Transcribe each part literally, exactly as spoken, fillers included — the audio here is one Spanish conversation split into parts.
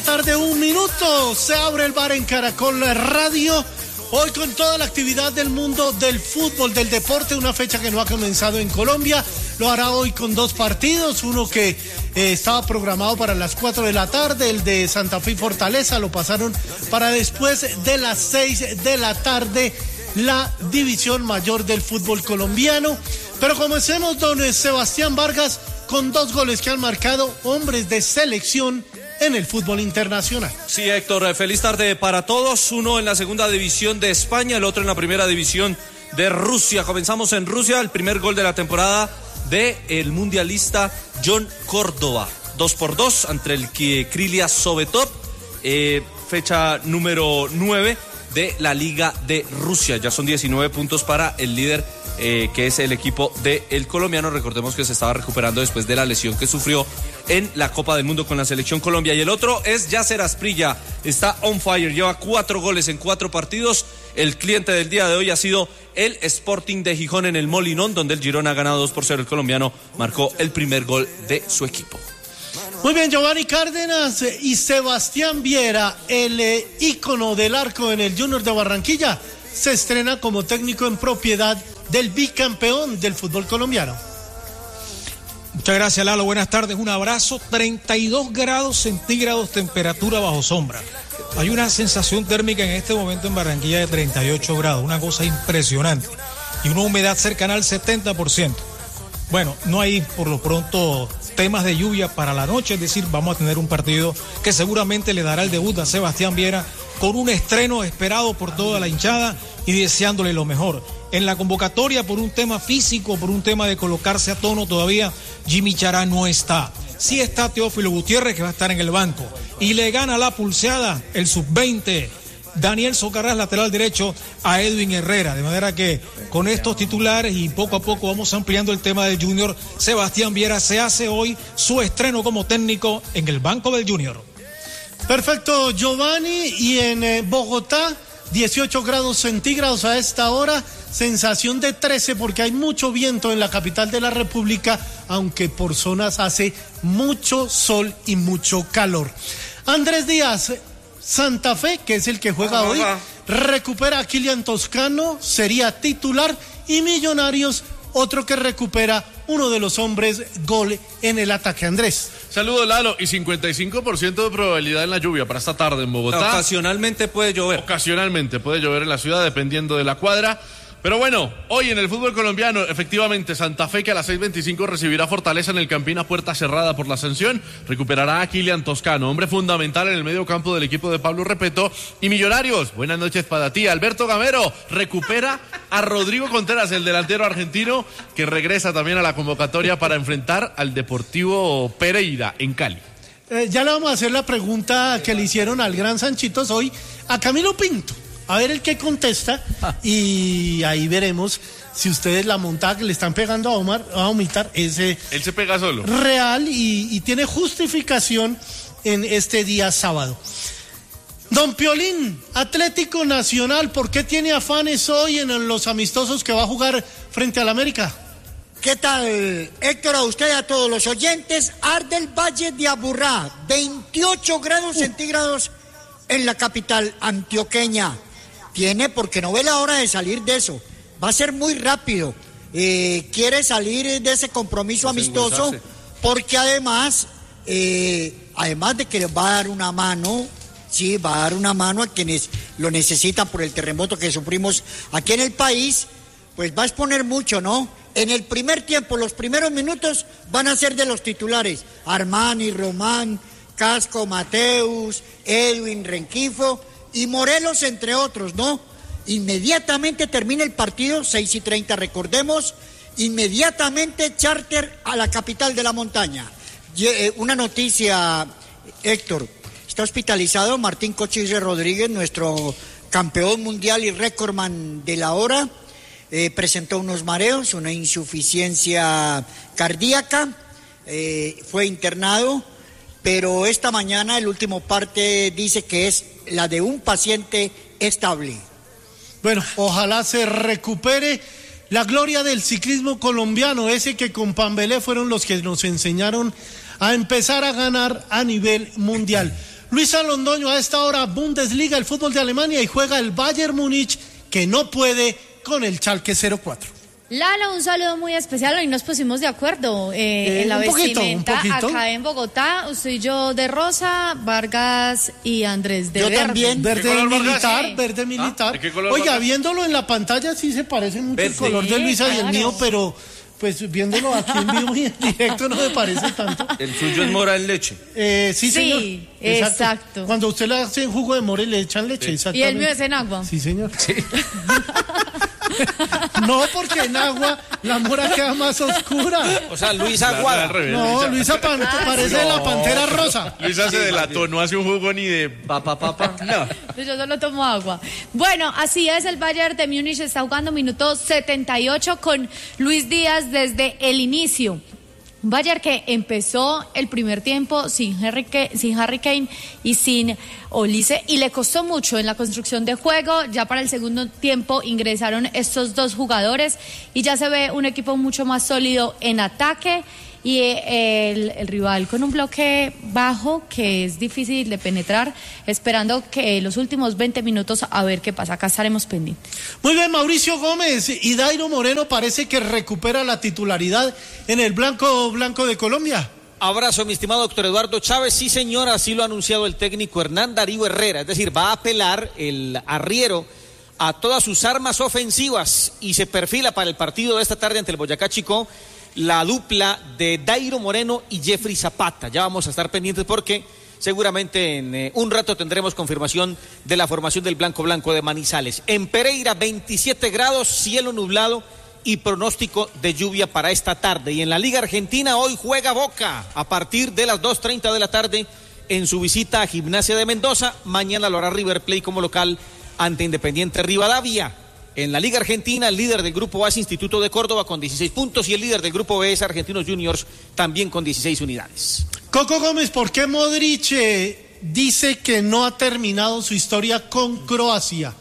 Tarde un minuto, se abre el bar en Caracol Radio. Hoy con toda la actividad del mundo del fútbol, del deporte, una fecha que no ha comenzado en Colombia. Lo hará hoy con dos partidos, uno que eh, estaba programado para las cuatro de la tarde, el de Santa Fe y Fortaleza, lo pasaron para después de las seis de la tarde, la división mayor del fútbol colombiano. Pero comencemos, don Sebastián Vargas, con dos goles que han marcado hombres de selección en el fútbol internacional. Sí, Héctor, feliz tarde para todos. Uno en la segunda división de España, el otro en la primera división de Rusia. Comenzamos en Rusia, el primer gol de la temporada de el mundialista John Córdoba. Dos por dos ante el Krylia Sovetov, eh, fecha número nueve de la Liga de Rusia. Ya son diecinueve puntos para el líder, eh, que es el equipo del colombiano. Recordemos que se estaba recuperando después de la lesión que sufrió en la Copa del Mundo con la Selección Colombia. Y el otro es Yasser Asprilla, está on fire, lleva cuatro goles en cuatro partidos. El cliente del día de hoy ha sido el Sporting de Gijón en el Molinón, donde el Girona ha ganado dos por cero. El colombiano marcó el primer gol de su equipo. Muy bien, Giovanni Cárdenas y Sebastián Viera, el eh, ícono del arco en el Junior de Barranquilla, se estrena como técnico en propiedad del bicampeón del fútbol colombiano. Muchas gracias, Lalo. Buenas tardes, un abrazo. treinta y dos grados centígrados, temperatura bajo sombra. Hay una sensación térmica en este momento en Barranquilla de treinta y ocho grados, una cosa impresionante. Y una humedad cercana al setenta por ciento. Bueno, no hay por lo pronto temas de lluvia para la noche, es decir, vamos a tener un partido que seguramente le dará el debut a Sebastián Viera con un estreno esperado por toda la hinchada y deseándole lo mejor. En la convocatoria, por un tema físico, por un tema de colocarse a tono todavía, Jimmy Chará no está. Sí está Teófilo Gutiérrez, que va a estar en el banco. Y le gana la pulseada el sub veinte, Daniel Socarrás, lateral derecho, a Edwin Herrera. De manera que con estos titulares y poco a poco vamos ampliando el tema del Junior. Sebastián Viera se hace hoy su estreno como técnico en el banco del Junior. Perfecto, Giovanni. Y en eh, Bogotá, dieciocho grados centígrados a esta hora, sensación de trece porque hay mucho viento en la capital de la República, aunque por zonas hace mucho sol y mucho calor. Andrés Díaz, Santa Fe, que es el que juega hoy, recupera a Kylian Toscano, sería titular, y Millonarios, otro que recupera uno de los hombres gol en el ataque. Andrés. Saludos, Lalo, y cincuenta y cinco por ciento de probabilidad en la lluvia para esta tarde en Bogotá. Ocasionalmente puede llover. Ocasionalmente puede llover en la ciudad, dependiendo de la cuadra. Pero bueno, hoy en el fútbol colombiano, efectivamente, Santa Fe, que a las seis veinticinco recibirá Fortaleza en el Campín a puerta cerrada por la sanción, recuperará a Kylian Toscano, hombre fundamental en el medio campo del equipo de Pablo Repeto. Y Millonarios, buenas noches para ti, Alberto Gamero, recupera a Rodrigo Contreras, el delantero argentino, que regresa también a la convocatoria para enfrentar al Deportivo Pereira en Cali. Eh, ya le vamos a hacer la pregunta que le hicieron al gran Sanchitos hoy a Camilo Pinto. A ver el que contesta, y ahí veremos si ustedes la montada que le están pegando a Omar, a Omitar, es eh, él se pega solo. Real y, y tiene justificación en este día sábado. Don Piolín, Atlético Nacional, ¿por qué tiene afanes hoy en los amistosos que va a jugar frente al América? ¿Qué tal, Héctor? A usted y a todos los oyentes. Arde el Valle de Aburrá, veintiocho grados uh. centígrados en la capital antioqueña. Tiene, porque no ve la hora de salir de eso. Va a ser muy rápido. Eh, quiere salir de ese compromiso amistoso, porque además, eh, además de que les va a dar una mano, sí, va a dar una mano a quienes lo necesitan por el terremoto que sufrimos aquí en el país, pues va a exponer mucho, ¿no? En el primer tiempo, los primeros minutos van a ser de los titulares. Armani, Román, Casco, Mateus, Edwin, Renquifo y Morelos, entre otros, ¿no? Inmediatamente termina el partido, seis y treinta, recordemos, inmediatamente charter a la capital de la montaña. Una noticia, Héctor, está hospitalizado Martín Cochise Rodríguez, nuestro campeón mundial y récordman de la hora, eh, presentó unos mareos, una insuficiencia cardíaca, eh, fue internado, pero esta mañana el último parte dice que es la de un paciente estable. Bueno, ojalá se recupere la gloria del ciclismo colombiano, ese que con Pambelé fueron los que nos enseñaron a empezar a ganar a nivel mundial. Luisa Londoño, a esta hora Bundesliga, el fútbol de Alemania, y juega el Bayern Múnich, que no puede con el Schalke cero cuatro. Lalo, un saludo muy especial. Hoy nos pusimos de acuerdo eh, eh, en la un poquito, vestimenta un poquito. acá en Bogotá. Usted y yo de rosa, Vargas y Andrés de Yo verde. también. Verde color, militar, Vargas? verde militar. ¿De qué color, Oiga, Vargas? viéndolo en la pantalla sí se parece mucho el Verde. color de Luisa y el Claro. mío, pero pues viéndolo aquí en vivo y en directo no me parece tanto. El suyo es mora en leche. Eh, sí, Sí, señor. exacto. Cuando usted le hace en jugo de mora y le echan leche, Y exactamente. el mío es en agua. Sí, señor. No, porque en agua la mora queda más oscura. O sea, Luis Claro, al Aguada. revés, No, Luisa. Luisa pan- Ah, parece sí. la pantera rosa. Luisa se delató, no hace un jugo ni de... Papá, papá. No. Pues yo solo tomo agua. Bueno, así es, el Bayern de Múnich está jugando minuto setenta y ocho con Luis Díaz desde el inicio. Un Bayern que empezó el primer tiempo sin Harry, Kane, sin Harry Kane y sin Olise, y le costó mucho en la construcción de juego. Ya para el segundo tiempo ingresaron estos dos jugadores y ya se ve un equipo mucho más sólido en ataque, y eh, el, el rival con un bloque bajo que es difícil de penetrar, esperando que los últimos veinte minutos a ver qué pasa. Acá estaremos pendientes. Muy bien, Mauricio Gómez y Dairo Moreno parece que recupera la titularidad en el blanco blanco de Colombia. Abrazo, mi estimado doctor Eduardo Chávez. Sí, señor, así lo ha anunciado el técnico Hernán Darío Herrera. Es decir, va a apelar el arriero a todas sus armas ofensivas y se perfila para el partido de esta tarde ante el Boyacá Chicó la dupla de Dairo Moreno y Jeffrey Zapata. Ya vamos a estar pendientes porque seguramente en eh, un rato tendremos confirmación de la formación del blanco blanco de Manizales. En Pereira, veintisiete grados, cielo nublado y pronóstico de lluvia para esta tarde. Y en la Liga Argentina hoy juega Boca a partir de las dos treinta de la tarde en su visita a Gimnasia de Mendoza. Mañana lo hará River Plate como local ante Independiente Rivadavia. En la Liga Argentina, el líder del Grupo A es Instituto de Córdoba con dieciséis puntos y el líder del Grupo B es Argentinos Juniors también con dieciséis unidades. Coco Gómez, ¿por qué Modric eh, dice que no ha terminado su historia con Croacia?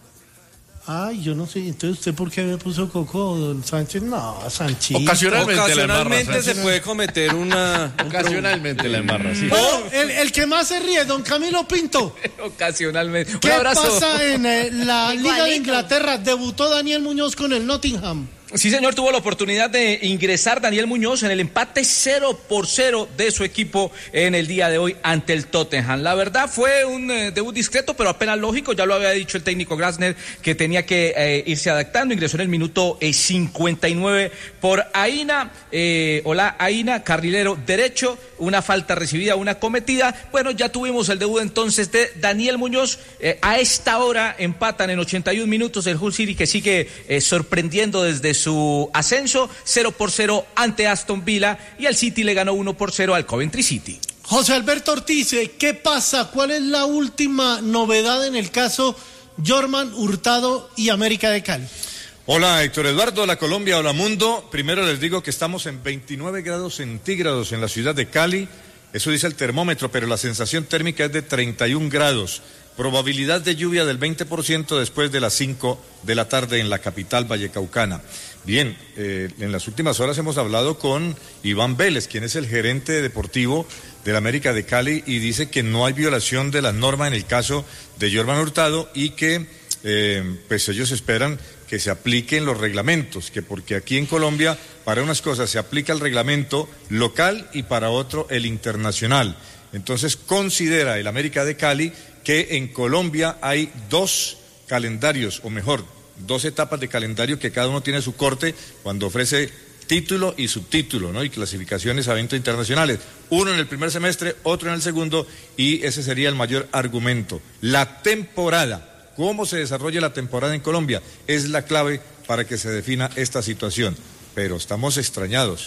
Ay, yo no sé, entonces ¿usted por qué me puso Coco, don Sánchez? No, Sánchez. Ocasionalmente, Ocasionalmente la embarra, se puede cometer una... un Ocasionalmente la embarra, sí. Bueno, el, el que más se ríe, don Camilo Pinto. Ocasionalmente. ¿Qué Un abrazo. pasa en eh, la Liga de Igualito. Inglaterra? Debutó Daniel Muñoz con el Nottingham. Sí, señor, tuvo la oportunidad de ingresar Daniel Muñoz en el empate cero por cero de su equipo en el día de hoy ante el Tottenham. La verdad fue un eh, debut discreto, pero apenas lógico. Ya lo había dicho el técnico Glasner que tenía que eh, irse adaptando. Ingresó en el minuto eh, cincuenta y nueve por Aina. Eh, hola, Aina, carrilero derecho. Una falta recibida, una cometida. Bueno, ya tuvimos el debut entonces de Daniel Muñoz. Eh, a esta hora empatan en ochenta y un minutos el Hull City, que sigue eh, sorprendiendo desde su ascenso, cero por cero ante Aston Villa, y el City le ganó uno por cero al Coventry City. José Alberto Ortiz, ¿qué pasa? ¿Cuál es la última novedad en el caso Jorman Hurtado y América de Cali? Hola Héctor Eduardo, hola Colombia, hola mundo. Primero les digo que estamos en veintinueve grados centígrados en la ciudad de Cali. Eso dice el termómetro, pero la sensación térmica es de treinta y un grados. Probabilidad de lluvia del veinte por ciento después de las cinco de la tarde en la capital vallecaucana. Bien, eh, en las últimas horas hemos hablado con Iván Vélez, quien es el gerente deportivo del América de Cali, y dice que no hay violación de la norma en el caso de Jorman Hurtado y que eh, pues ellos esperan que se apliquen los reglamentos, que porque aquí en Colombia para unas cosas se aplica el reglamento local y para otro el internacional. Entonces considera el América de Cali que en Colombia hay dos calendarios, o mejor, dos etapas de calendario que cada uno tiene su corte cuando ofrece título y subtítulo, ¿no? Y clasificaciones a eventos internacionales. Uno en el primer semestre, otro en el segundo, y ese sería el mayor argumento. La temporada. Cómo se desarrolla la temporada en Colombia es la clave para que se defina esta situación. Pero estamos extrañados.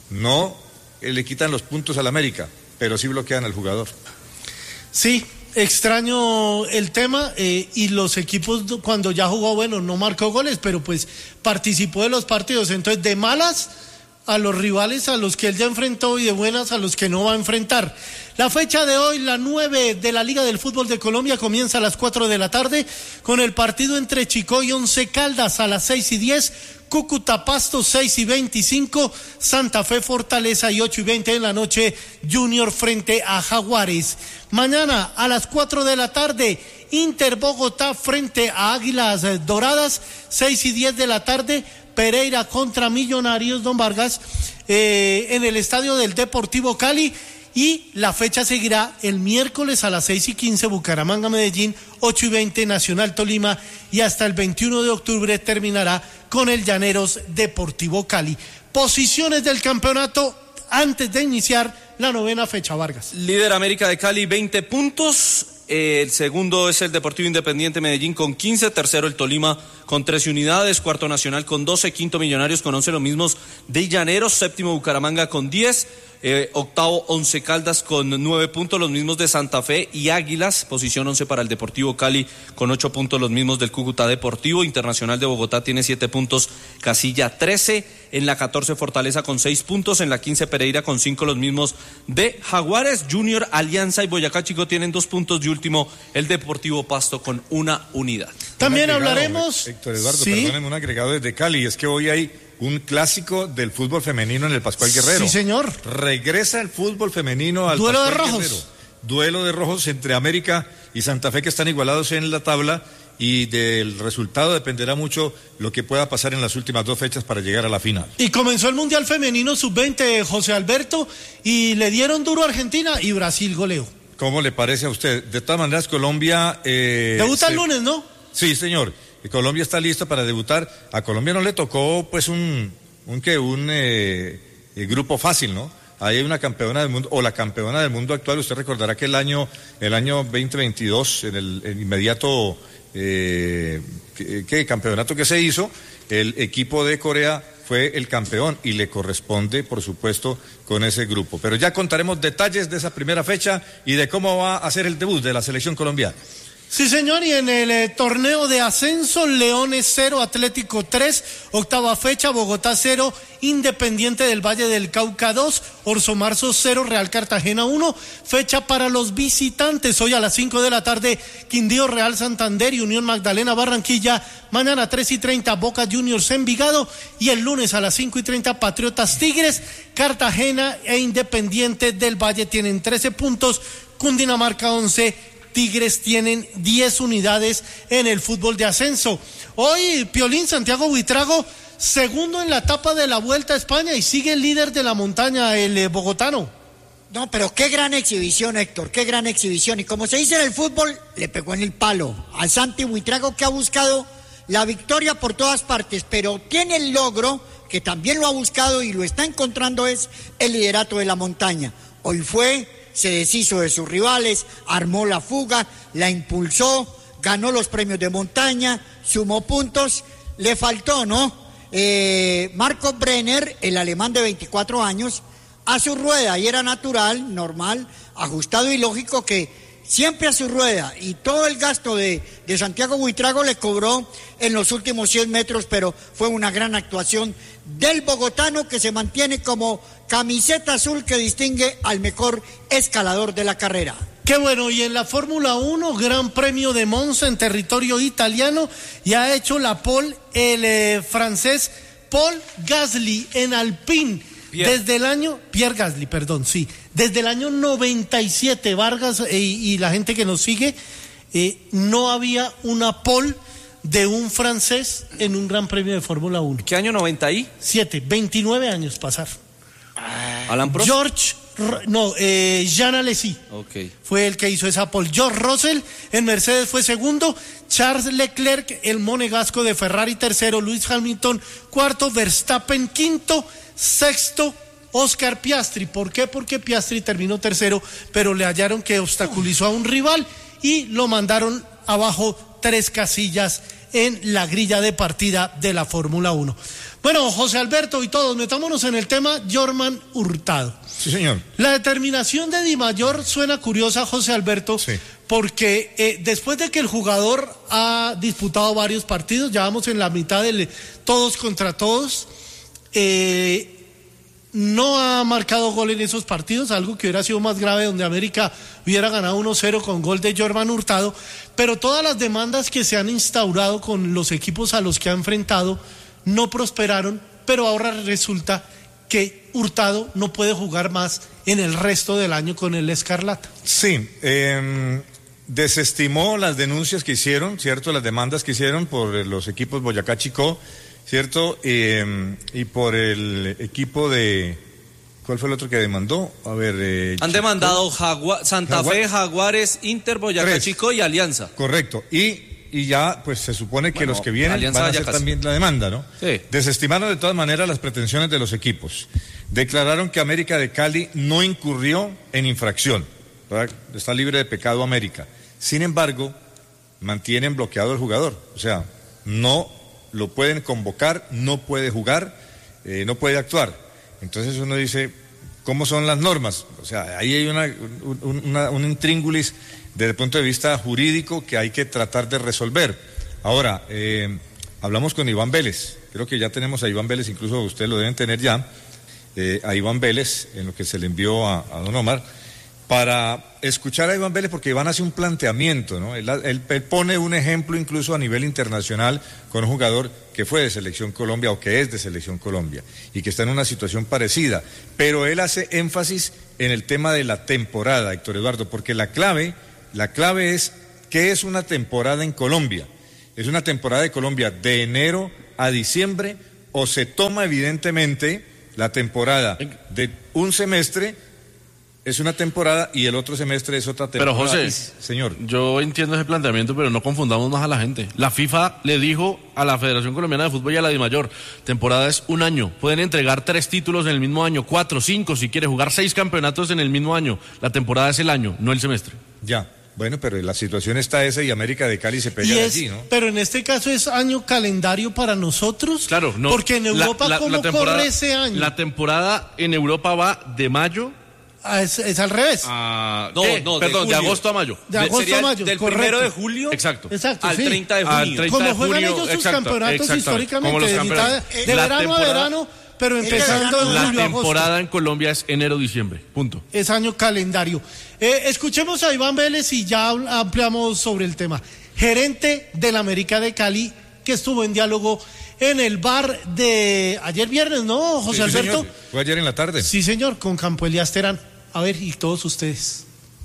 No le quitan los puntos al América, pero sí bloquean al jugador. Sí, extraño el tema eh, y los equipos cuando ya jugó, bueno, no marcó goles, pero pues participó de los partidos. Entonces, de malas, a los rivales a los que él ya enfrentó y de buenas a los que no va a enfrentar. La fecha de hoy, la nueve de la Liga del Fútbol de Colombia, comienza a las cuatro de la tarde con el partido entre Chicó y Once Caldas a las seis y diez, Cúcuta Pasto seis y veinticinco, Santa Fe Fortaleza y ocho y veinte en la noche, Junior frente a Jaguares. Mañana a las cuatro de la tarde, Inter Bogotá frente a Águilas Doradas, seis y diez de la tarde, Pereira contra Millonarios, don Vargas, eh, en el estadio del Deportivo Cali, y la fecha seguirá el miércoles a las seis y quince, Bucaramanga Medellín, ocho y veinte Nacional Tolima, y hasta el veintiuno de octubre terminará con el Llaneros Deportivo Cali. Posiciones del campeonato antes de iniciar la novena fecha, Vargas. Líder América de Cali, veinte puntos. El segundo es el Deportivo Independiente Medellín con quince, tercero el Tolima con trece unidades, cuarto Nacional con doce, quinto Millonarios con once, los mismos de Llaneros, séptimo Bucaramanga con diez, eh, octavo Once Caldas con nueve puntos, los mismos de Santa Fe y Águilas, posición once para el Deportivo Cali con ocho puntos, los mismos del Cúcuta Deportivo. Internacional de Bogotá tiene siete puntos, casilla trece, en la catorce Fortaleza con seis puntos, en la quince Pereira con cinco, los mismos de Jaguares. Junior, Alianza y Boyacá Chico tienen dos puntos, y último el Deportivo Pasto con una unidad. También un agregado, hablaremos... Héctor Eduardo, ¿sí? Perdónenme, un agregado desde Cali, es que hoy hay un clásico del fútbol femenino en el Pascual Guerrero. Sí, señor. Regresa el fútbol femenino al Duelo Pascual de rojos. Guerrero. Duelo de rojos entre América y Santa Fe, que están igualados en la tabla, y del resultado dependerá mucho lo que pueda pasar en las últimas dos fechas para llegar a la final. Y comenzó el Mundial Femenino sub veinte, José Alberto, y le dieron duro a Argentina y Brasil goleó. ¿Cómo le parece a usted? De todas maneras, Colombia... Eh, Debuta se... el lunes, ¿no? Sí, señor. Colombia está lista para debutar. A Colombia no le tocó, pues, un, un, ¿qué? un eh, eh, grupo fácil, ¿no? Ahí hay una campeona del mundo, o la campeona del mundo actual. Usted recordará que el año, el año veinte veintidós, en el, el inmediato eh, ¿qué, qué campeonato que se hizo, el equipo de Corea fue el campeón y le corresponde, por supuesto, con ese grupo. Pero ya contaremos detalles de esa primera fecha y de cómo va a ser el debut de la selección colombiana. Sí, señor, y en el eh, torneo de ascenso, Leones cero, Atlético tres, octava fecha, Bogotá cero, Independiente del Valle del Cauca dos, Orso Marzo cero, Real Cartagena uno, fecha para los visitantes, hoy a las cinco de la tarde, Quindío Real Santander y Unión Magdalena Barranquilla, mañana tres y treinta, Boca Juniors Envigado, y el lunes a las cinco y treinta, Patriotas Tigres, Cartagena e Independiente del Valle tienen trece puntos, Cundinamarca once, Tigres tienen diez unidades en el fútbol de ascenso. Hoy, Piolín, Santiago Buitrago, segundo en la etapa de la Vuelta a España y sigue el líder de la montaña, el eh, bogotano. No, pero qué gran exhibición, Héctor, qué gran exhibición. Y como se dice en el fútbol, le pegó en el palo al Santi Buitrago, que ha buscado la victoria por todas partes, pero tiene el logro, que también lo ha buscado y lo está encontrando, es el liderato de la montaña. Hoy fue... se deshizo de sus rivales, armó la fuga, la impulsó, ganó los premios de montaña, sumó puntos, le faltó, ¿no? Eh, Marco Brenner, el alemán de veinticuatro años, a su rueda, y era natural, normal, ajustado y lógico que siempre a su rueda, y todo el gasto de, de Santiago Buitrago le cobró en los últimos cien metros, pero fue una gran actuación del bogotano, que se mantiene como camiseta azul que distingue al mejor escalador de la carrera. Qué bueno, y en la Fórmula uno, Gran Premio de Monza en territorio italiano, y ha hecho la pole el eh, francés Paul Gasly en Alpine. Pierre. Desde el año, Pierre Gasly, perdón, sí, desde el año noventa y siete, Vargas eh, y la gente que nos sigue, eh, no había una pole de un francés en un Gran Premio de Fórmula uno. ¿Qué año? noventa y siete, veintinueve años pasar. Alain Prost. George, no, eh, Jean Alesi. Okay. Fue el que hizo esa pole. George Russell en Mercedes fue segundo, Charles Leclerc, el monegasco de Ferrari tercero, Lewis Hamilton cuarto, Verstappen quinto, sexto Oscar Piastri. ¿Por qué? Porque Piastri terminó tercero, pero le hallaron que obstaculizó a un rival y lo mandaron abajo tres casillas en la grilla de partida de la Fórmula uno. Bueno, José Alberto y todos, metámonos en el tema Jorman Hurtado. Sí, señor. La determinación de Di Mayor suena curiosa, José Alberto, sí, porque eh, después de que el jugador ha disputado varios partidos, ya vamos en la mitad del todos contra todos, eh, no ha marcado gol en esos partidos, algo que hubiera sido más grave, donde América hubiera ganado uno cero con gol de Jorman Hurtado, pero todas las demandas que se han instaurado con los equipos a los que ha enfrentado no prosperaron, pero ahora resulta que Hurtado no puede jugar más en el resto del año con el Escarlata. Sí, eh, desestimó las denuncias que hicieron, ¿cierto? Las demandas que hicieron por los equipos Boyacá Chicó, ¿cierto? Eh, y por el equipo de... ¿Cuál fue el otro que demandó? A ver... Eh, Han Chicó. demandado Jagua... Santa Jaguar... Fe, Jaguares, Inter, Boyacá Tres. Chicó y Alianza. Correcto. Y, y ya, pues se supone que bueno, los que vienen Alianza van a hacer Vallecas. también la demanda, ¿no? Sí. Desestimaron de todas maneras las pretensiones de los equipos. Declararon que América de Cali no incurrió en infracción, ¿verdad? Está libre de pecado América. Sin embargo, mantienen bloqueado al jugador. O sea, no lo pueden convocar, no puede jugar, eh, no puede actuar. Entonces uno dice, ¿cómo son las normas? O sea, ahí hay una, un, una, un intríngulis desde el punto de vista jurídico que hay que tratar de resolver. Ahora, eh, hablamos con Iván Vélez. Creo que ya tenemos a Iván Vélez, incluso ustedes lo deben tener ya, eh, a Iván Vélez, en lo que se le envió a, a don Omar, para escuchar a Iván Vélez, porque Iván hace un planteamiento, ¿no? Él, él, él pone un ejemplo incluso a nivel internacional con un jugador que fue de Selección Colombia o que es de Selección Colombia y que está en una situación parecida, pero él hace énfasis en el tema de la temporada, Héctor Eduardo, porque la clave, la clave es ¿qué es una temporada en Colombia? ¿Es una temporada de Colombia de enero a diciembre o se toma evidentemente la temporada de un semestre? Es una temporada y el otro semestre es otra temporada. Pero José, señor, yo entiendo ese planteamiento, pero no confundamos más a la gente. La FIFA le dijo a la Federación Colombiana de Fútbol y a la DIMAYOR, temporada es un año, pueden entregar tres títulos en el mismo año, cuatro, cinco, si quiere jugar seis campeonatos en el mismo año. La temporada es el año, no el semestre. Ya, bueno, pero la situación está esa y América de Cali se pega Y es, allí, ¿no? pero en este caso es año calendario para nosotros. Claro, no. Porque en Europa, la, la, ¿cómo la temporada, corre ese año? La temporada en Europa va de mayo. Ah, es, es al revés. A, No, ¿qué? no, de Perdón, de, julio. agosto a mayo. De agosto Sería a mayo, del correcto. primero de julio Exacto. Exacto, al sí. treinta de Al junio. treinta Como de juegan junio, ellos sus exacto, campeonatos exactamente, históricamente, como los de, mitad de, campeonatos. de La verano a temporada- verano, pero Es de empezando en verano. La julio, agosto. temporada en Colombia es enero-diciembre, punto. Es año calendario. Eh, escuchemos a Iván Vélez y ya ampliamos sobre el tema. Gerente del América de Cali, que estuvo en diálogo en el bar de ayer viernes, ¿no, José Sí, sí, Alberto? señor. Fue ayer en la tarde. Sí, señor, con Campo Elías Terán. A ver, y todos ustedes.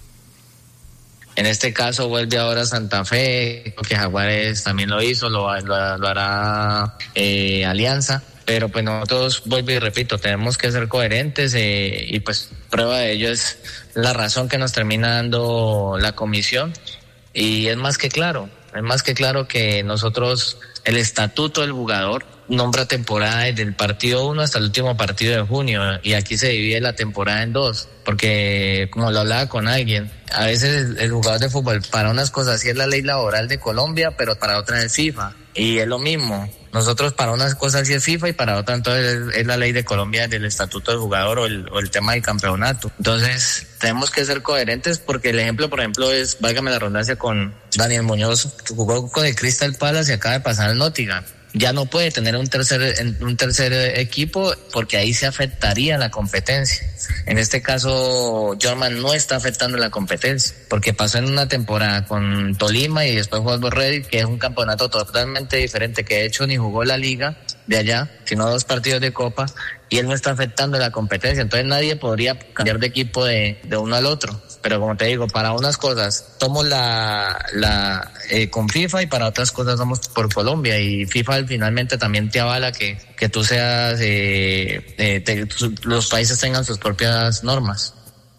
En este caso vuelve ahora Santa Fe, porque Jaguares también lo hizo, lo, lo, lo hará eh, Alianza, pero pues nosotros, vuelvo y repito, tenemos que ser coherentes eh, y pues prueba de ello es la razón que nos termina dando la comisión y es más que claro, es más que claro que nosotros, el estatuto del jugador nombra temporada desde el partido uno hasta el último partido de junio y aquí se divide la temporada en dos, porque como lo hablaba con alguien, a veces el, el jugador de fútbol para unas cosas sí es la ley laboral de Colombia, pero para otras es FIFA y es lo mismo. Nosotros para unas cosas sí es FIFA y para otras entonces es, es la ley de Colombia del estatuto del jugador o el, o el tema del campeonato. Entonces tenemos que ser coherentes porque el ejemplo, por ejemplo, es, válgame la redundancia, con Daniel Muñoz, que jugó con el Crystal Palace y acaba de pasar al Nottingham. Ya no puede tener un tercer un tercer equipo porque ahí se afectaría la competencia. En este caso, Jorman no está afectando la competencia porque pasó en una temporada con Tolima y después jugó al Ready, que es un campeonato totalmente diferente, que de hecho ni jugó la liga de allá, sino dos partidos de Copa, y él no está afectando la competencia. Entonces nadie podría cambiar de equipo de, de uno al otro. Pero como te digo, para unas cosas somos la, la eh, con FIFA y para otras cosas somos por Colombia, y FIFA finalmente también te avala que, que tú seas, eh, eh, te, tu, los países tengan sus propias normas.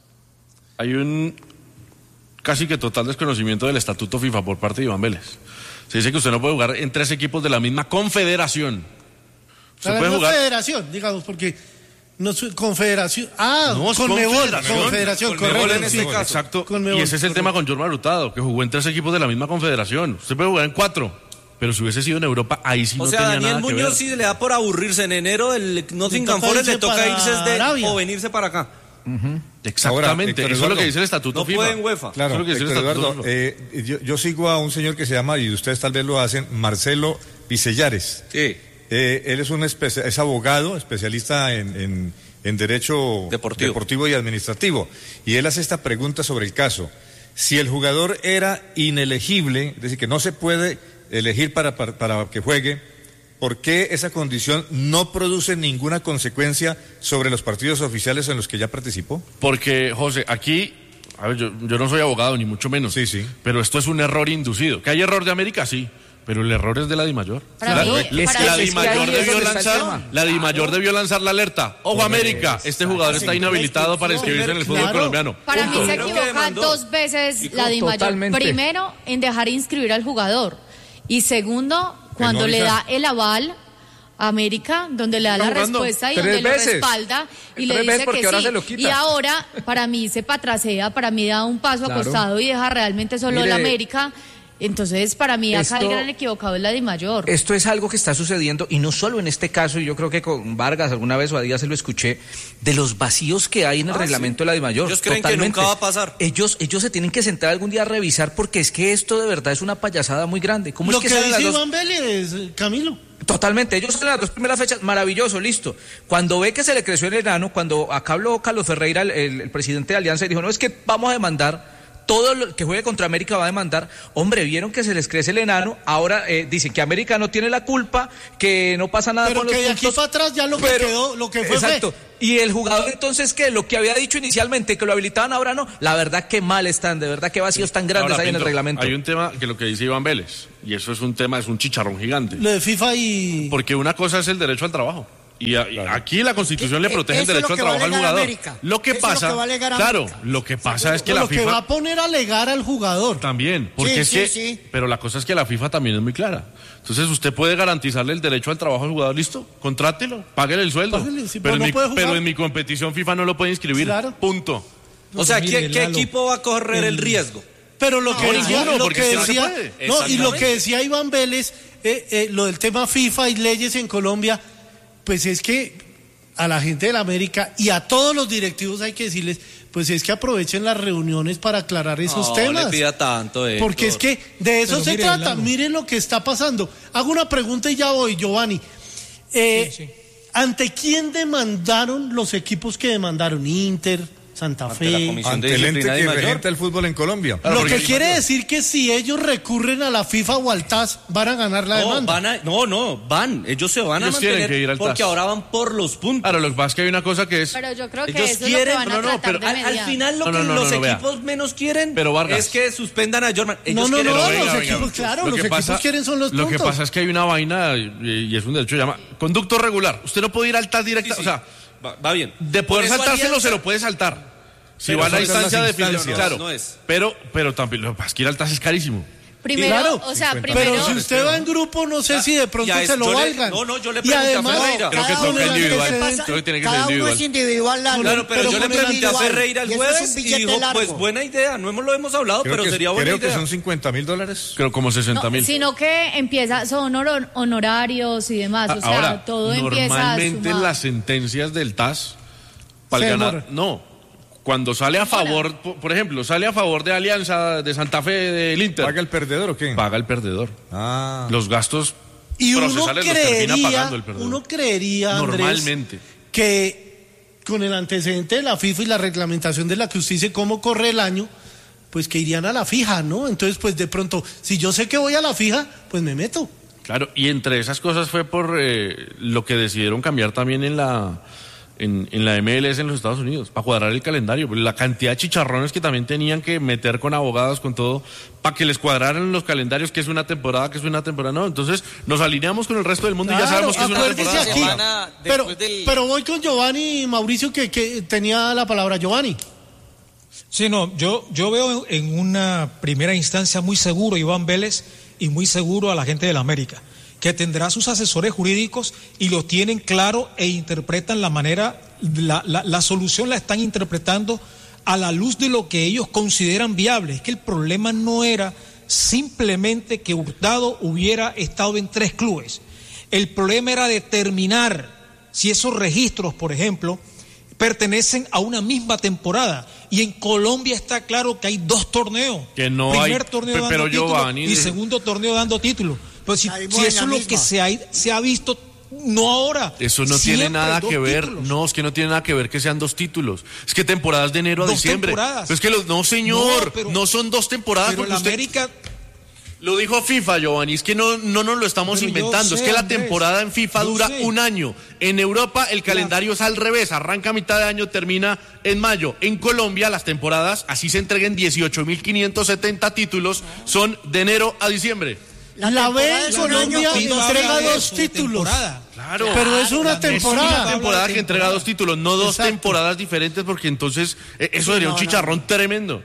Hay un casi que total desconocimiento del estatuto FIFA por parte de Iván Vélez. Se dice que usted no puede jugar en tres equipos de la misma confederación. Usted La puede misma jugar... federación, digamos, porque no es confederación. Ah, No, es Conmebol, confederación. confederación, Conmebol correcto. en este sí. caso. Exacto. Conmebol, Y ese es el correcto. tema con Jorman Hurtado, que jugó en tres equipos de la misma confederación. Usted puede jugar en cuatro, pero si hubiese sido en Europa, ahí sí O no sea, tenía Daniel nada que ver. Muñoz, si le da por aburrirse en enero, el Nottingham toca Forest le irse toca para irse de, Arabia. o venirse para acá. Exactamente, Ahora, eso es lo Héctor que dice el estatuto No FIFA. pueden UEFA. Claro, Eso es lo que dice el Héctor estatuto Eduardo, FIFA. eh, yo, yo sigo a un señor que se llama, y ustedes tal vez lo hacen, Marcelo Vicellares. Sí. Eh, él es un espe- es abogado, especialista en, en, en Derecho Deportivo. Deportivo y Administrativo. Y él hace esta pregunta sobre el caso. Si el jugador era inelegible, es decir, que no se puede elegir para, para, para que juegue, ¿por qué esa condición no produce ninguna consecuencia sobre los partidos oficiales en los que ya participó? Porque, José, aquí, a ver, yo, yo no soy abogado, ni mucho menos. Sí, sí. Pero esto es un error inducido. ¿Que hay error de América? Sí. Pero el error es de la DIMAYOR. Para La, mí- la- para la mí- DIMAYOR es que ahí es debió donde está el lanzar, tema. la DIMAYOR debió lanzar la alerta. Ojo, América, este jugador está inhabilitado para inscribirse en el fútbol Claro. colombiano. Para mí Punto. se Creo que equivoca demandó. dos veces Y la con- DIMAYOR. totalmente. Primero, en dejar inscribir al jugador. Y segundo, cuando no le da avisar. el aval a América, donde le da la Está jugando respuesta y tres donde lo veces. respalda y le Tres veces dice porque que ahora sí. se lo quita. Y ahora, para mí, se patrasea, para mí da un paso Claro. acostado y deja realmente solo Mire, la América. Entonces, para mí, acá el esto- gran equivocado es la DIMAYOR. Esto es algo que está sucediendo, y no solo en este caso, y yo creo que con Vargas alguna vez o a Díaz se lo escuché, de los vacíos que hay en el Ah, reglamento de la DIMAYOR. Ellos creen que Totalmente. nunca va a pasar. Ellos, ellos se tienen que sentar algún día a revisar, porque es que esto de verdad es una payasada muy grande. ¿Cómo Lo es que, que, salen las dice dos? Iván Vélez, Camilo. Totalmente, ellos en las dos primeras fechas, maravilloso, listo. Cuando ve que se le creció el enano, cuando acá habló Carlos Ferreira, el, el- el presidente de Alianza, y dijo, no, es que vamos a demandar, todo lo que juegue contra América va a demandar. Hombre, vieron que se les crece el enano, ahora eh, dicen que América no tiene la culpa, que no pasa nada Pero con los que de aquí puntos. para atrás ya lo que Pero- quedó, lo que fue Exacto. fue. Y el jugador entonces, ¿qué? Lo que había dicho inicialmente, que lo habilitaban, ahora no. La verdad que mal están, de verdad que vacíos tan grandes Ahora, hay en el Pinto, reglamento. Hay un tema que lo que dice Iván Vélez, y eso es un tema, es un chicharrón gigante. Lo de FIFA y... Porque una cosa es el derecho al trabajo. Y, a- y aquí la Constitución le Eh, protege el eso es lo derecho al que va a trabajo al alegar jugador. América. Lo que Eso es lo pasa, que va a alegar claro, América. lo que pasa es que No, la lo que FIFA va a poner a alegar al jugador. también, porque Sí, es sí, que, sí. pero la cosa es que la FIFA también es muy clara. Entonces usted puede garantizarle el derecho al trabajo al jugador, listo, contrátelo, páguele el sueldo. Páguele, sí, pero, pero en no mi, puede jugar. pero en mi competición FIFA no lo puede inscribir. Claro. Punto. O sea, Mire, ¿qué, qué Lalo, equipo va a correr el riesgo? Pero lo que No, decía, ninguno, lo porque que es que no se decía, puede. no, y lo Exactamente. que decía Iván Vélez, eh, eh, lo del tema FIFA y leyes en Colombia, pues es que a la gente de la América y a todos los directivos hay que decirles, pues es que aprovechen las reuniones para aclarar esos No, temas. le pida tanto, Héctor. Porque es que de eso Pero se mire, trata. Lalo. Miren lo que está pasando. Hago una pregunta y ya voy, Giovanni. Eh, Sí, sí. ¿Ante quién demandaron los equipos que demandaron? Inter, Santa Ante la Fe. comisión. Ante de el ente disciplina que de mayor. regenta el fútbol en Colombia. Claro, Lo porque- que quiere decir que si ellos recurren a la FIFA o al T A S, van a ganar la No, demanda. van a, no, no, van. Ellos se van Ellos a tienen mantener que ir al porque T A S. ahora van por los puntos. Claro, lo que pasa es que hay una cosa que es... Pero yo creo que Ellos eso quieren- es lo que van no, a no, tratar pero de Al, al mediar. final lo No, que no, no, los no, vea. equipos menos quieren Pero, Vargas. es que suspendan a Jorman. Ellos No, no, quieren no, venga, los venga. equipos, claro, Lo los que equipos pasa- quieren son los Lo puntos. que pasa es que hay una vaina, y, y es un derecho, se llama conducto regular. Usted no puede ir al T A S directa, Sí, sí. o sea, Va, va bien. de poder Por eso saltárselo Alianza- se lo puede saltar. Si Pero va a la son esas instancia las de definición, instancias. claro. No es. Pero, pero también, lo que pasa es que ir al T A S es carísimo. Primero, Claro, o sea, cincuenta primero... Pero si usted va en grupo, no sé si de pronto ya es- se lo yo le- valgan. no, no, yo le y pregunté a además, Ferreira. Creo que cada toca uno de las individual. antecedentes- Creo que tiene que ser Cada uno individual. es individual, Lalo. Claro, pero, pero yo le con el pregunté a individual. Ferreira el Y eso es un jueves y billete dijo, largo. pues buena idea, no hemos, lo hemos hablado, Creo pero que, sería buena creo idea. que son cincuenta mil dólares. Creo como sesenta mil. Sino que empieza, son hor- honorarios y demás, o sea, Ahora, todo empieza a normalmente sumar. las sentencias del T A S para Se el ganar, demora. no. Cuando sale a favor, por, por ejemplo, sale a favor de Alianza, de Santa Fe, del Inter, ¿Paga el perdedor o qué? paga el perdedor. Ah. Los gastos y uno procesales los termina creería, pagando el perdedor. uno creería, Andrés, Normalmente. que con el antecedente de la FIFA y la reglamentación de la que usted dice cómo corre el año, pues que irían a la fija, ¿no? Entonces, pues de pronto, si yo sé que voy a la fija, pues me meto. Claro, y entre esas cosas fue por eh, lo que decidieron cambiar también en la en, en la M L S en los Estados Unidos, para cuadrar el calendario. La cantidad de chicharrones que también tenían que meter con abogados, con todo, para que les cuadraran los calendarios, que es una temporada, que es una temporada. No, entonces nos alineamos con el resto del mundo y ya Claro, sabemos que es una acuérdese temporada. aquí. Semana Pero, después del- pero voy con Giovanni y Mauricio, que, que tenía la palabra. Giovanni. Sí, no, yo, yo veo en una primera instancia muy seguro a Iván Vélez y muy seguro a la gente de la América, que tendrá sus asesores jurídicos y lo tienen claro e interpretan la manera, la, la, la solución la están interpretando a la luz de lo que ellos consideran viable. Es que el problema no era simplemente que Hurtado hubiera estado en tres clubes. El problema era determinar si esos registros, por ejemplo, pertenecen a una misma temporada. Y en Colombia está claro que hay dos torneos. Que no Primer hay- torneo pero dando título Giovanni, y segundo torneo dando título. Pues si, Caímos si en eso la es lo misma. que se ha, se ha visto no ahora. Eso no Siempre tiene nada que ver, títulos. no, es que no tiene nada que ver que sean dos títulos. Es que temporadas de enero a Dos diciembre. temporadas. Pero es que los, no señor, No, pero- no son dos temporadas Pero porque la usted América... lo dijo FIFA, Giovanni, es que no, no nos lo estamos Pero yo inventando, sé, es que la Andrés, temporada en FIFA yo dura sé. un año. En Europa el calendario es al revés, arranca a mitad de año, termina en mayo. En Colombia las temporadas, así se entreguen dieciocho mil quinientos setenta títulos, son de enero a diciembre. La, la B temporada en es un año Colombia cuando entrega habla de dos eso, de títulos. temporada. Claro. Pero es una la- temporada. Es una Habla temporada de que entrega dos títulos, no dos Exacto. temporadas diferentes, porque entonces eh, eso sería no, un no. chicharrón tremendo.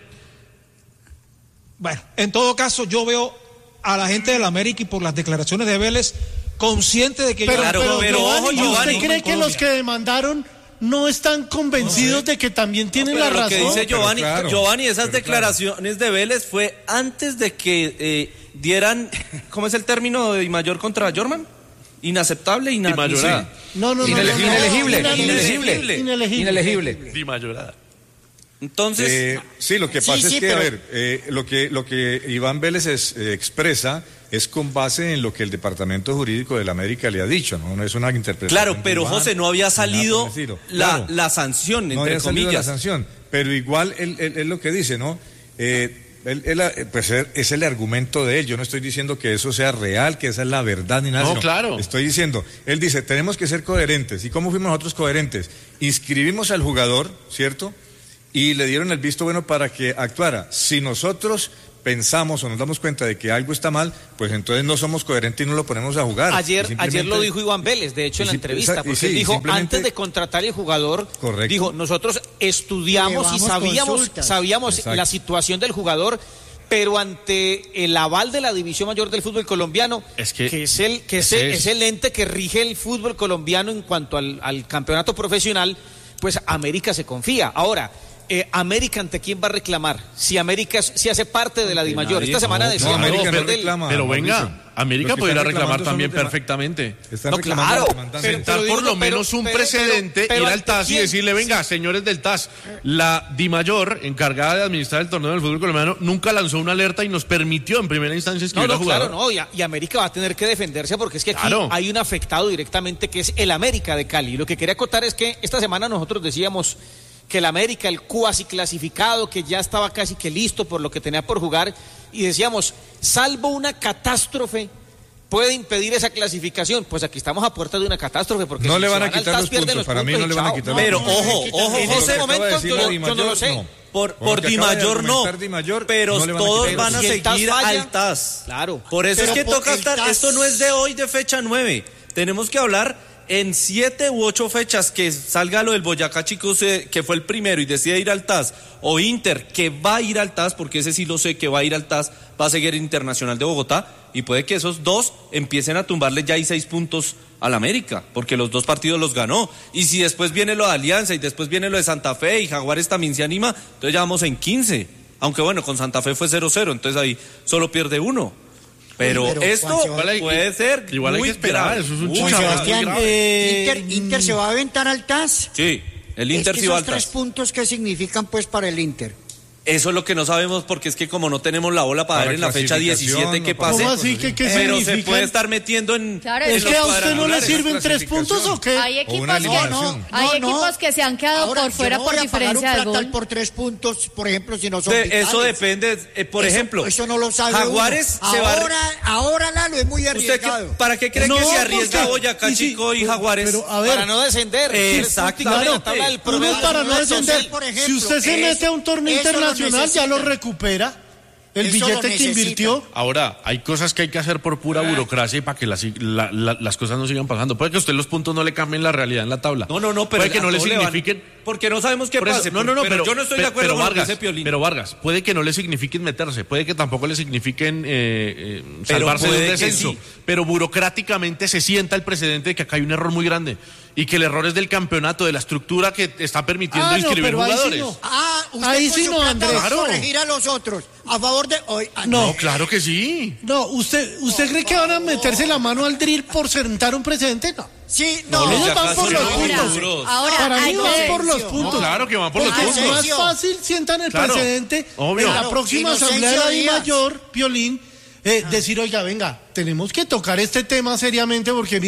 Bueno, en todo caso, yo veo a la gente de la América y por las declaraciones de Vélez consciente de que Pero, ellos- Claro, pero, pero Giovanni, ojo, ¿y Giovanni, ¿usted cree en que los Colombia. que demandaron no están convencidos de que también tienen Pero la lo razón? que dice pero Giovanni, claro, Giovanni, esas pero declaraciones de Vélez fue antes de que eh, dieran, ¿cómo es el término de mayor contra Jorman? Inaceptable, ina- Dimayorada. No, no, no. Inele- no, no, inelegible, no, inelegible. Inelegible. Inelegible. Dimayorada. Entonces, Eh, sí, lo que Sí, pasa sí, es que, pero- a ver, eh, lo que lo que Iván Vélez es, eh, expresa es con base en lo que el Departamento Jurídico de la América le ha dicho, no, no es una interpretación. claro, de pero Iván, José, no había ni nada por salido el estilo. la, Claro, la sanción, no entre había salido la comillas. sanción, pero igual él, él- él lo que dice, ¿no? Eh, él- él, eh, pues eh, es el argumento de él. Yo no estoy diciendo que eso sea real, que esa es la verdad ni nada. No, sino claro. Estoy diciendo, él dice, tenemos que ser coherentes. ¿Y cómo fuimos nosotros coherentes? Inscribimos al jugador, ¿cierto? Y le dieron el visto bueno para que actuara. Si nosotros pensamos o nos damos cuenta de que algo está mal, pues entonces no somos coherentes y no lo ponemos a jugar. Ayer, Y simplemente- ayer lo dijo Iván Vélez, de hecho, en la Y sí, entrevista, esa- y porque sí, él dijo, simplemente- antes de contratar el jugador, Correcto. dijo, nosotros estudiamos y Llevamos sabíamos, consultas. sabíamos Exacto. la situación del jugador, pero ante el aval de la División Mayor del Fútbol Colombiano, Es que es el que es, ese el- es- es el ente que rige el fútbol colombiano en cuanto al, al campeonato profesional, pues América se confía. Ahora, eh, América, ¿ante quién va a reclamar? Si América es- si hace parte de la Dimayor. nadie. Esta semana No, decía No, América no del- reclama. Pero Mauricio. venga, América Los que podría están reclamar reclamando son también los de- perfectamente. Están No, reclamando claro, demandando. pero- Sentar por digo, lo pero- menos un pero- precedente, pero- pero ir al ¿ante T A S y quién? decirle, venga, señores del T A S, la Dimayor, encargada de administrar el torneo del fútbol colombiano, nunca lanzó una alerta y nos permitió en primera instancia No, inscribir no, a jugador. claro, no, y, a- y América va a tener que defenderse porque es que aquí Claro. hay un afectado directamente que es el América de Cali. Lo que quería acotar es que esta semana nosotros decíamos que el América, el cuasi clasificado, que ya estaba casi que listo por lo que tenía por jugar, y decíamos, salvo una catástrofe, puede impedir esa clasificación. Pues aquí estamos a puerta de una catástrofe porque No si le se van a al quitar T A S los pierden puntos, para mí no y le van a chao. quitar los Pero puntos. ojo, ojo, En José, este momento acaba de decir yo, la no- yo Dimayor, no lo sé. no. Por, Por lo por que Di acaba de Mayor no, argumentar Di Mayor, pero no le van a todos quitar van a los puntos. Si el T A S seguir falla, al T A S. claro. Por eso Pero es que por toca el estar, T A S esto no es de hoy de fecha nueve, tenemos que hablar en siete u ocho fechas que salga lo del Boyacá Chicos, eh, que fue el primero y decide ir al T A S, o Inter, que va a ir al T A S, porque ese sí lo sé, que va a ir al T A S, va a seguir el Internacional de Bogotá, y puede que esos dos empiecen a tumbarle ya ahí seis puntos al América, porque los dos partidos los ganó, y si después viene lo de Alianza, y después viene lo de Santa Fe, y Jaguares también se anima, entonces ya vamos en quince, aunque bueno, con Santa Fe fue cero cero, entonces ahí solo pierde uno. Pero, Pero, esto Juan Sebastián, puede ser igual hay muy que esperar, grave. eso es un Muy Juan chicharrón. grave. Sebastián, Eh, Inter, Inter se va a aventar al T A S. Sí, el Es Inter que sí va esos al T A tres S. puntos, ¿qué significan pues para el Inter? Eso es lo que no sabemos porque es que como no tenemos la bola para, Para ver en la fecha clasificación, diecisiete qué no, para- pase, ¿Cómo así? ¿Qué, qué pero se significa? puede estar metiendo en, Claro, en ¿Es los que a usted no le cuadrangulares. sirven tres puntos o qué? Hay O equipos, una que, eliminación. hay No, no. equipos que se han quedado Ahora, por yo fuera no por voy a pagar diferencia un de platal gol. por tres puntos, por ejemplo, si no son De- vitales. eso depende, eh, por Eso- ejemplo, Eso no lo sabe Jaguares uno. se va a... Ahora, ahora Lalo, es muy ¿Usted qué- arriesgado. ¿Para qué cree No, que se arriesga porque- Boyacá y si- Chico y Jaguares? Pero a ver, Para no descender. Exacto. Claro, Claro. la tabla del uno promedio para es no una descender. social. por ejemplo, Si usted se es- mete a un torneo eso lo internacional, ya lo necesita. recupera. El Eso lo billete que necesita. invirtió. Ahora, hay cosas que hay que hacer por pura burocracia y para que las, la- la- las cosas no sigan pasando. Puede que a usted los puntos no le cambien la realidad en la tabla. No, no, no, pero puede que no le a todo le van. signifiquen. Porque no sabemos qué Por eso- pase. no, no, no, pero, pero, yo no estoy pe- de acuerdo pero con lo que Vargas, dice Piolín. pero Vargas, puede que no le signifiquen meterse, puede que tampoco le signifiquen eh, eh, Pero salvarse de puede un que descenso, sí. pero burocráticamente se sienta el precedente de que acá hay un error muy grande y que el error es del campeonato, de la estructura que está permitiendo Ah, no, inscribir pero ahí sí jugadores. no. Ah, usted Ahí con sí su no, plata Andrés. va a Claro. corregir a los otros. A favor de hoy. ah, No. No, claro que sí. No, ¿usted, ¿usted cree que van a meterse la mano al drill por sentar un precedente? No. Sí, No, no. los ellos de acá van por son los muy puntos. duros. Ahora, Para hay mí van que- por los No, puntos. No, claro que van por los Porque puntos. es más Inocencio. fácil sientan el Claro, precedente obvio. en la Claro, próxima Inocencio asamblea de la I Díaz. Mayor, Piolín, eh, decir, oiga, venga, tenemos que tocar este tema seriamente porque, mire,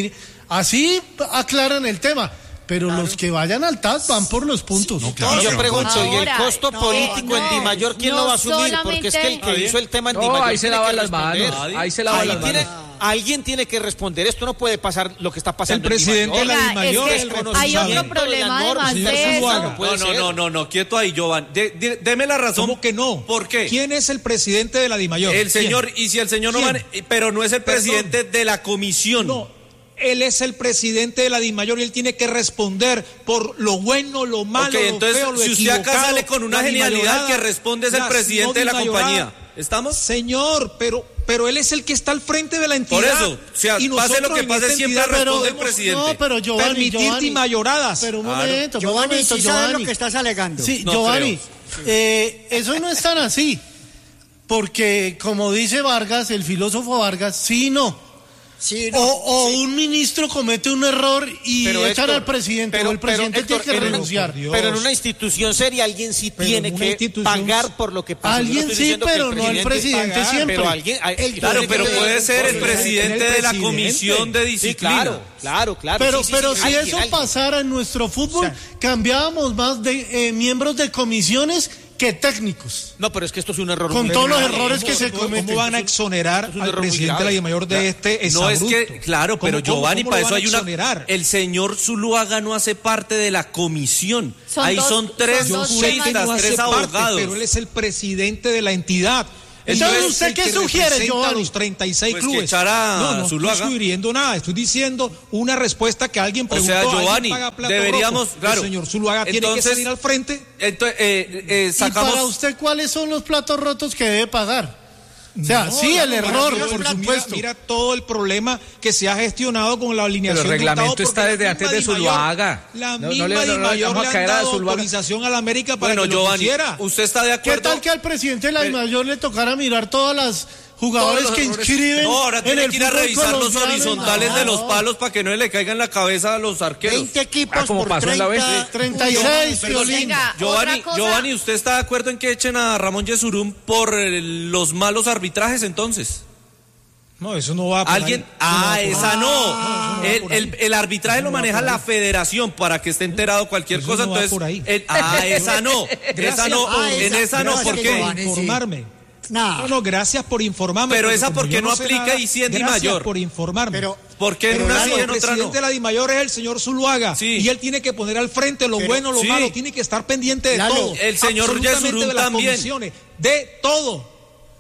Así aclaran el tema. Pero claro, los que vayan al T A S van por los puntos. No, claro, yo pregunto, ahora, ¿y el costo no, político no, en Di Mayor quién no lo va a asumir? solamente... Porque es que el que ¿Ah, hizo el tema en no, Di Mayor ahí se lavan las manos. Ahí se lavan las manos. Alguien tiene que responder. Esto no puede pasar lo que está pasando. El presidente de la Di Mayor es que hay otro problema además de eso. No, no, no, no, no, quieto ahí, Giovanni. De, de, deme la razón. ¿Cómo que no? ¿Por qué? ¿Quién es el presidente de la Di Mayor? El señor, ¿Quién? y si el señor ¿Quién? no va, pero no es el presidente Perdón. de la comisión. No. Él es el presidente de la Di Mayor y él tiene que responder por lo bueno, lo malo, okay, entonces, lo feo, lo si usted acá sale con una genialidad, que responde es el presidente no de la compañía. ¿Estamos? Señor, pero pero él es el que está al frente de la entidad. Por eso, o sea, y pase lo que pase, siempre responde el pero, presidente. No, pero Giovanni, Permitir Giovanni, dimayoradas. Pero un claro. momento, Giovanni, un momento, ¿sí Giovanni. sabes lo que estás alegando? Sí, no Giovanni, eh, eso no es tan así. Porque, como dice Vargas, el filósofo Vargas, sí no. Sí, no, o, o sí. un ministro comete un error y Pero, echan Héctor, al presidente, pero, o el presidente pero, Héctor, tiene que pero, renunciar. Pero en una institución seria alguien sí Pero tiene en una que institución- pagar por lo que pasa. Alguien Yo no estoy sí, diciendo que pero no el presidente pagar, siempre. Pero alguien, El Claro, tiene pero que- puede ser el el presidente de la presidente. comisión de Sí, disciplina. claro, claro, claro. Pero, sí, sí, pero sí, si alguien, eso alguien. pasara en nuestro fútbol, O sea, cambiábamos más de eh, miembros de comisiones que técnicos. No, pero es que esto es un error. Con muy todos los grave. errores que se ¿Cómo, cometen. ¿Cómo van a exonerar Es un al error muy presidente de la grave. Di Mayor de este No es exabrupto? que, claro, pero ¿Cómo- cómo- Giovanni, cómo para lo eso van a hay una. exonerar? El señor Zuluaga no hace parte de la comisión. Son Ahí dos- son tres son dos Juré que juristas, no hace tres parte, abogados. pero él es el presidente de la entidad. Entonces, Él es ¿usted el qué que sugiere, representa Giovanni? a los treinta y seis Pues que clubes. echara no, a no Zuluaga. estoy sugiriendo nada, estoy diciendo una respuesta que alguien O preguntó. sea, ¿alguien Giovanni, paga plato deberíamos, rojo? claro. El señor Zuluaga tiene que Entonces, salir al frente. Entonces, eh, eh, ¿Y sacamos. para usted cuáles son los platos rotos que debe pagar? O sea, No, sí, no, el no, error, mira, por mira, supuesto. Mira todo el problema que se ha gestionado con la alineación. Pero el reglamento de Hurtado, está porque desde la antes misma de Di Mayor- Zuluaga. La No, no misma le- no, Di no le Mayor vamos le a han caer a dado Zuluaga. autorización a la América para Bueno, que lo Giovanni, pusiera. ¿usted está de ¿Qué acuerdo? tal que al presidente de la Pero- Mayor le tocara mirar todas las jugadores Todos los que errores. inscriben No, ahora en tiene el que ir a fútbol revisar los colombiano? horizontales de los No. palos para que no le caigan en la cabeza a los arqueros. veinte equipos Ah, como por pasó en la treinta. vez. treinta y seis, Perdón, Piolín. Venga, Giovanni, otra cosa- Giovanni, ¿usted está de acuerdo en que echen a Ramón Yesurún por eh, los malos arbitrajes entonces? No, eso no va por ¿Alguien? ahí. Ah, Eso no va por esa ahí. no. eso no va El, por ahí. el, el arbitraje Eso lo no va maneja por la ahí. federación para que esté enterado cualquier Eso cosa. no va Entonces, por ahí. el- ah, esa no. Esa no. Ah, En esa- esa no, gracias, ¿por Giovanni. qué? Sí. Informarme. Nah. No, no, gracias por informarme. Pero porque esa, como ¿por qué yo no sé aplica nada, y sí en Di gracias Mayor? por informarme. Pero, ¿Por qué en pero una Lalo, sí y en el otra presidente no? de la Di Mayor es el señor Zuluaga. Sí. Y él tiene que poner al frente lo Pero- bueno, lo sí. malo. Tiene que estar pendiente de Lalo, todo. el señor absolutamente Yesurún de las también. comisiones, de todo. O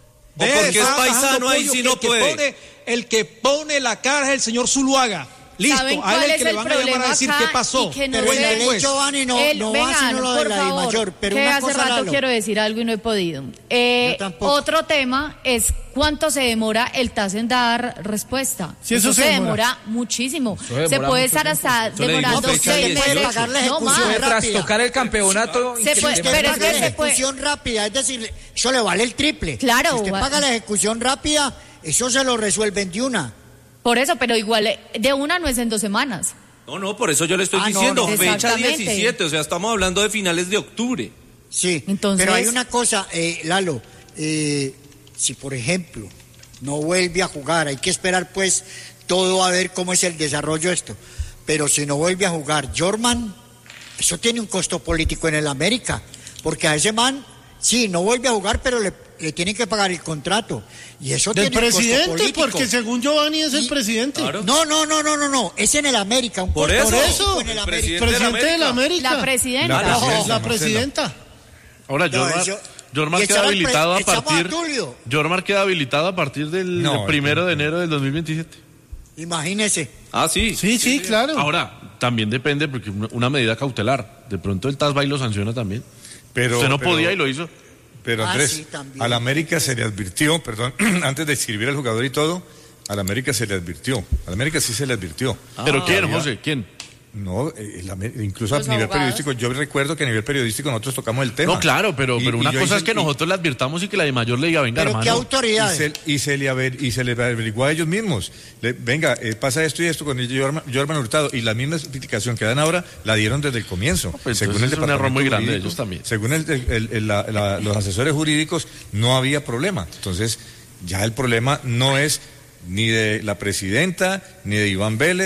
De porque es estar paisano, bajando ahí pollo, sí que no el que puede. pone- el que pone la cara es el señor Zuluaga. Listo, ¿Saben a cuál él el es que le el van a llamar problema a decir acá? qué pasó. Y que no pero en sé- la ley pues, Giovanni no, El- no va vengan, sino lo de por la Di favor, Mayor. Pero que una hace cosa, rato Lalo. quiero decir algo y no he podido. Eh, Yo tampoco. otro tema es cuánto se demora el T A S en dar respuesta. Sí, eso se se demora. demora muchísimo. demora se puede mucho estar hasta Yo le digo demorando fecha seis dieciocho. meses. Pagar la No ejecución más. rápida. Tras tocar el campeonato. Se puede- Usted pero es paga que la se puede- ejecución rápida, es decir, eso le vale el triple. Claro, Si usted va- paga la ejecución rápida, eso se lo resuelven de una. Por eso, pero igual eh, de una no es en dos semanas. No, no, por eso yo le estoy Ah, no, diciendo, no. fecha Exactamente. diecisiete, o sea, estamos hablando de finales de octubre. Sí, Entonces- pero hay una cosa, eh, Lalo, eh, si por ejemplo no vuelve a jugar, hay que esperar pues todo a ver cómo es el desarrollo de esto, pero si no vuelve a jugar Jorman, eso tiene un costo político en el América, porque a ese man, sí, no vuelve a jugar, pero le, le tienen que pagar el contrato, y eso Del tiene un costo presidente, político. porque según Giovanni es el Y- presidente. Claro. No, no, no, no, no, no, es en el América, un Por costo eso, político en el el América. presidente de la Presidente de la América. La presidenta. La La, presidenta, la Marcela. presidenta. Ahora, No, Jormar, eso- Jormar y queda echaba el pre- habilitado a echamos a partir. Tulio. Jormar queda habilitado a partir del No, primero no. de enero del dos mil veintisiete. Imagínese. Ah, sí. Sí, sí, claro. Ahora, también depende, porque una, una medida cautelar. De pronto el T A S va y lo sanciona también. Pero, Usted no pero- podía y lo hizo. Pero Ah, Andrés, sí, también. al América se le advirtió, perdón, antes de escribir al jugador y todo, al América se le advirtió. Al América sí se le advirtió. ¿Pero quién, había- José? ¿Quién? No, eh, el Amé- incluso a Los nivel abogados. periodístico, yo recuerdo que a nivel periodístico nosotros tocamos el tema. No, claro, pero, Y- pero y una yo cosa hice- es que y- nosotros le advirtamos y que la de mayor le diga, venga, Pero hermano. qué Y autoridades. se, y se le aver- y se le averiguó a ellos mismos. Le- venga, eh, pasa esto y esto con el Jorman, Jorman Hurtado. Y la misma explicación que dan ahora la dieron desde el comienzo. pues entonces es un error muy grande de ellos también. Según el- el- el- la- la- los asesores jurídicos, no había problema. Entonces, ya el problema no es ni de la presidenta, ni de Iván Vélez,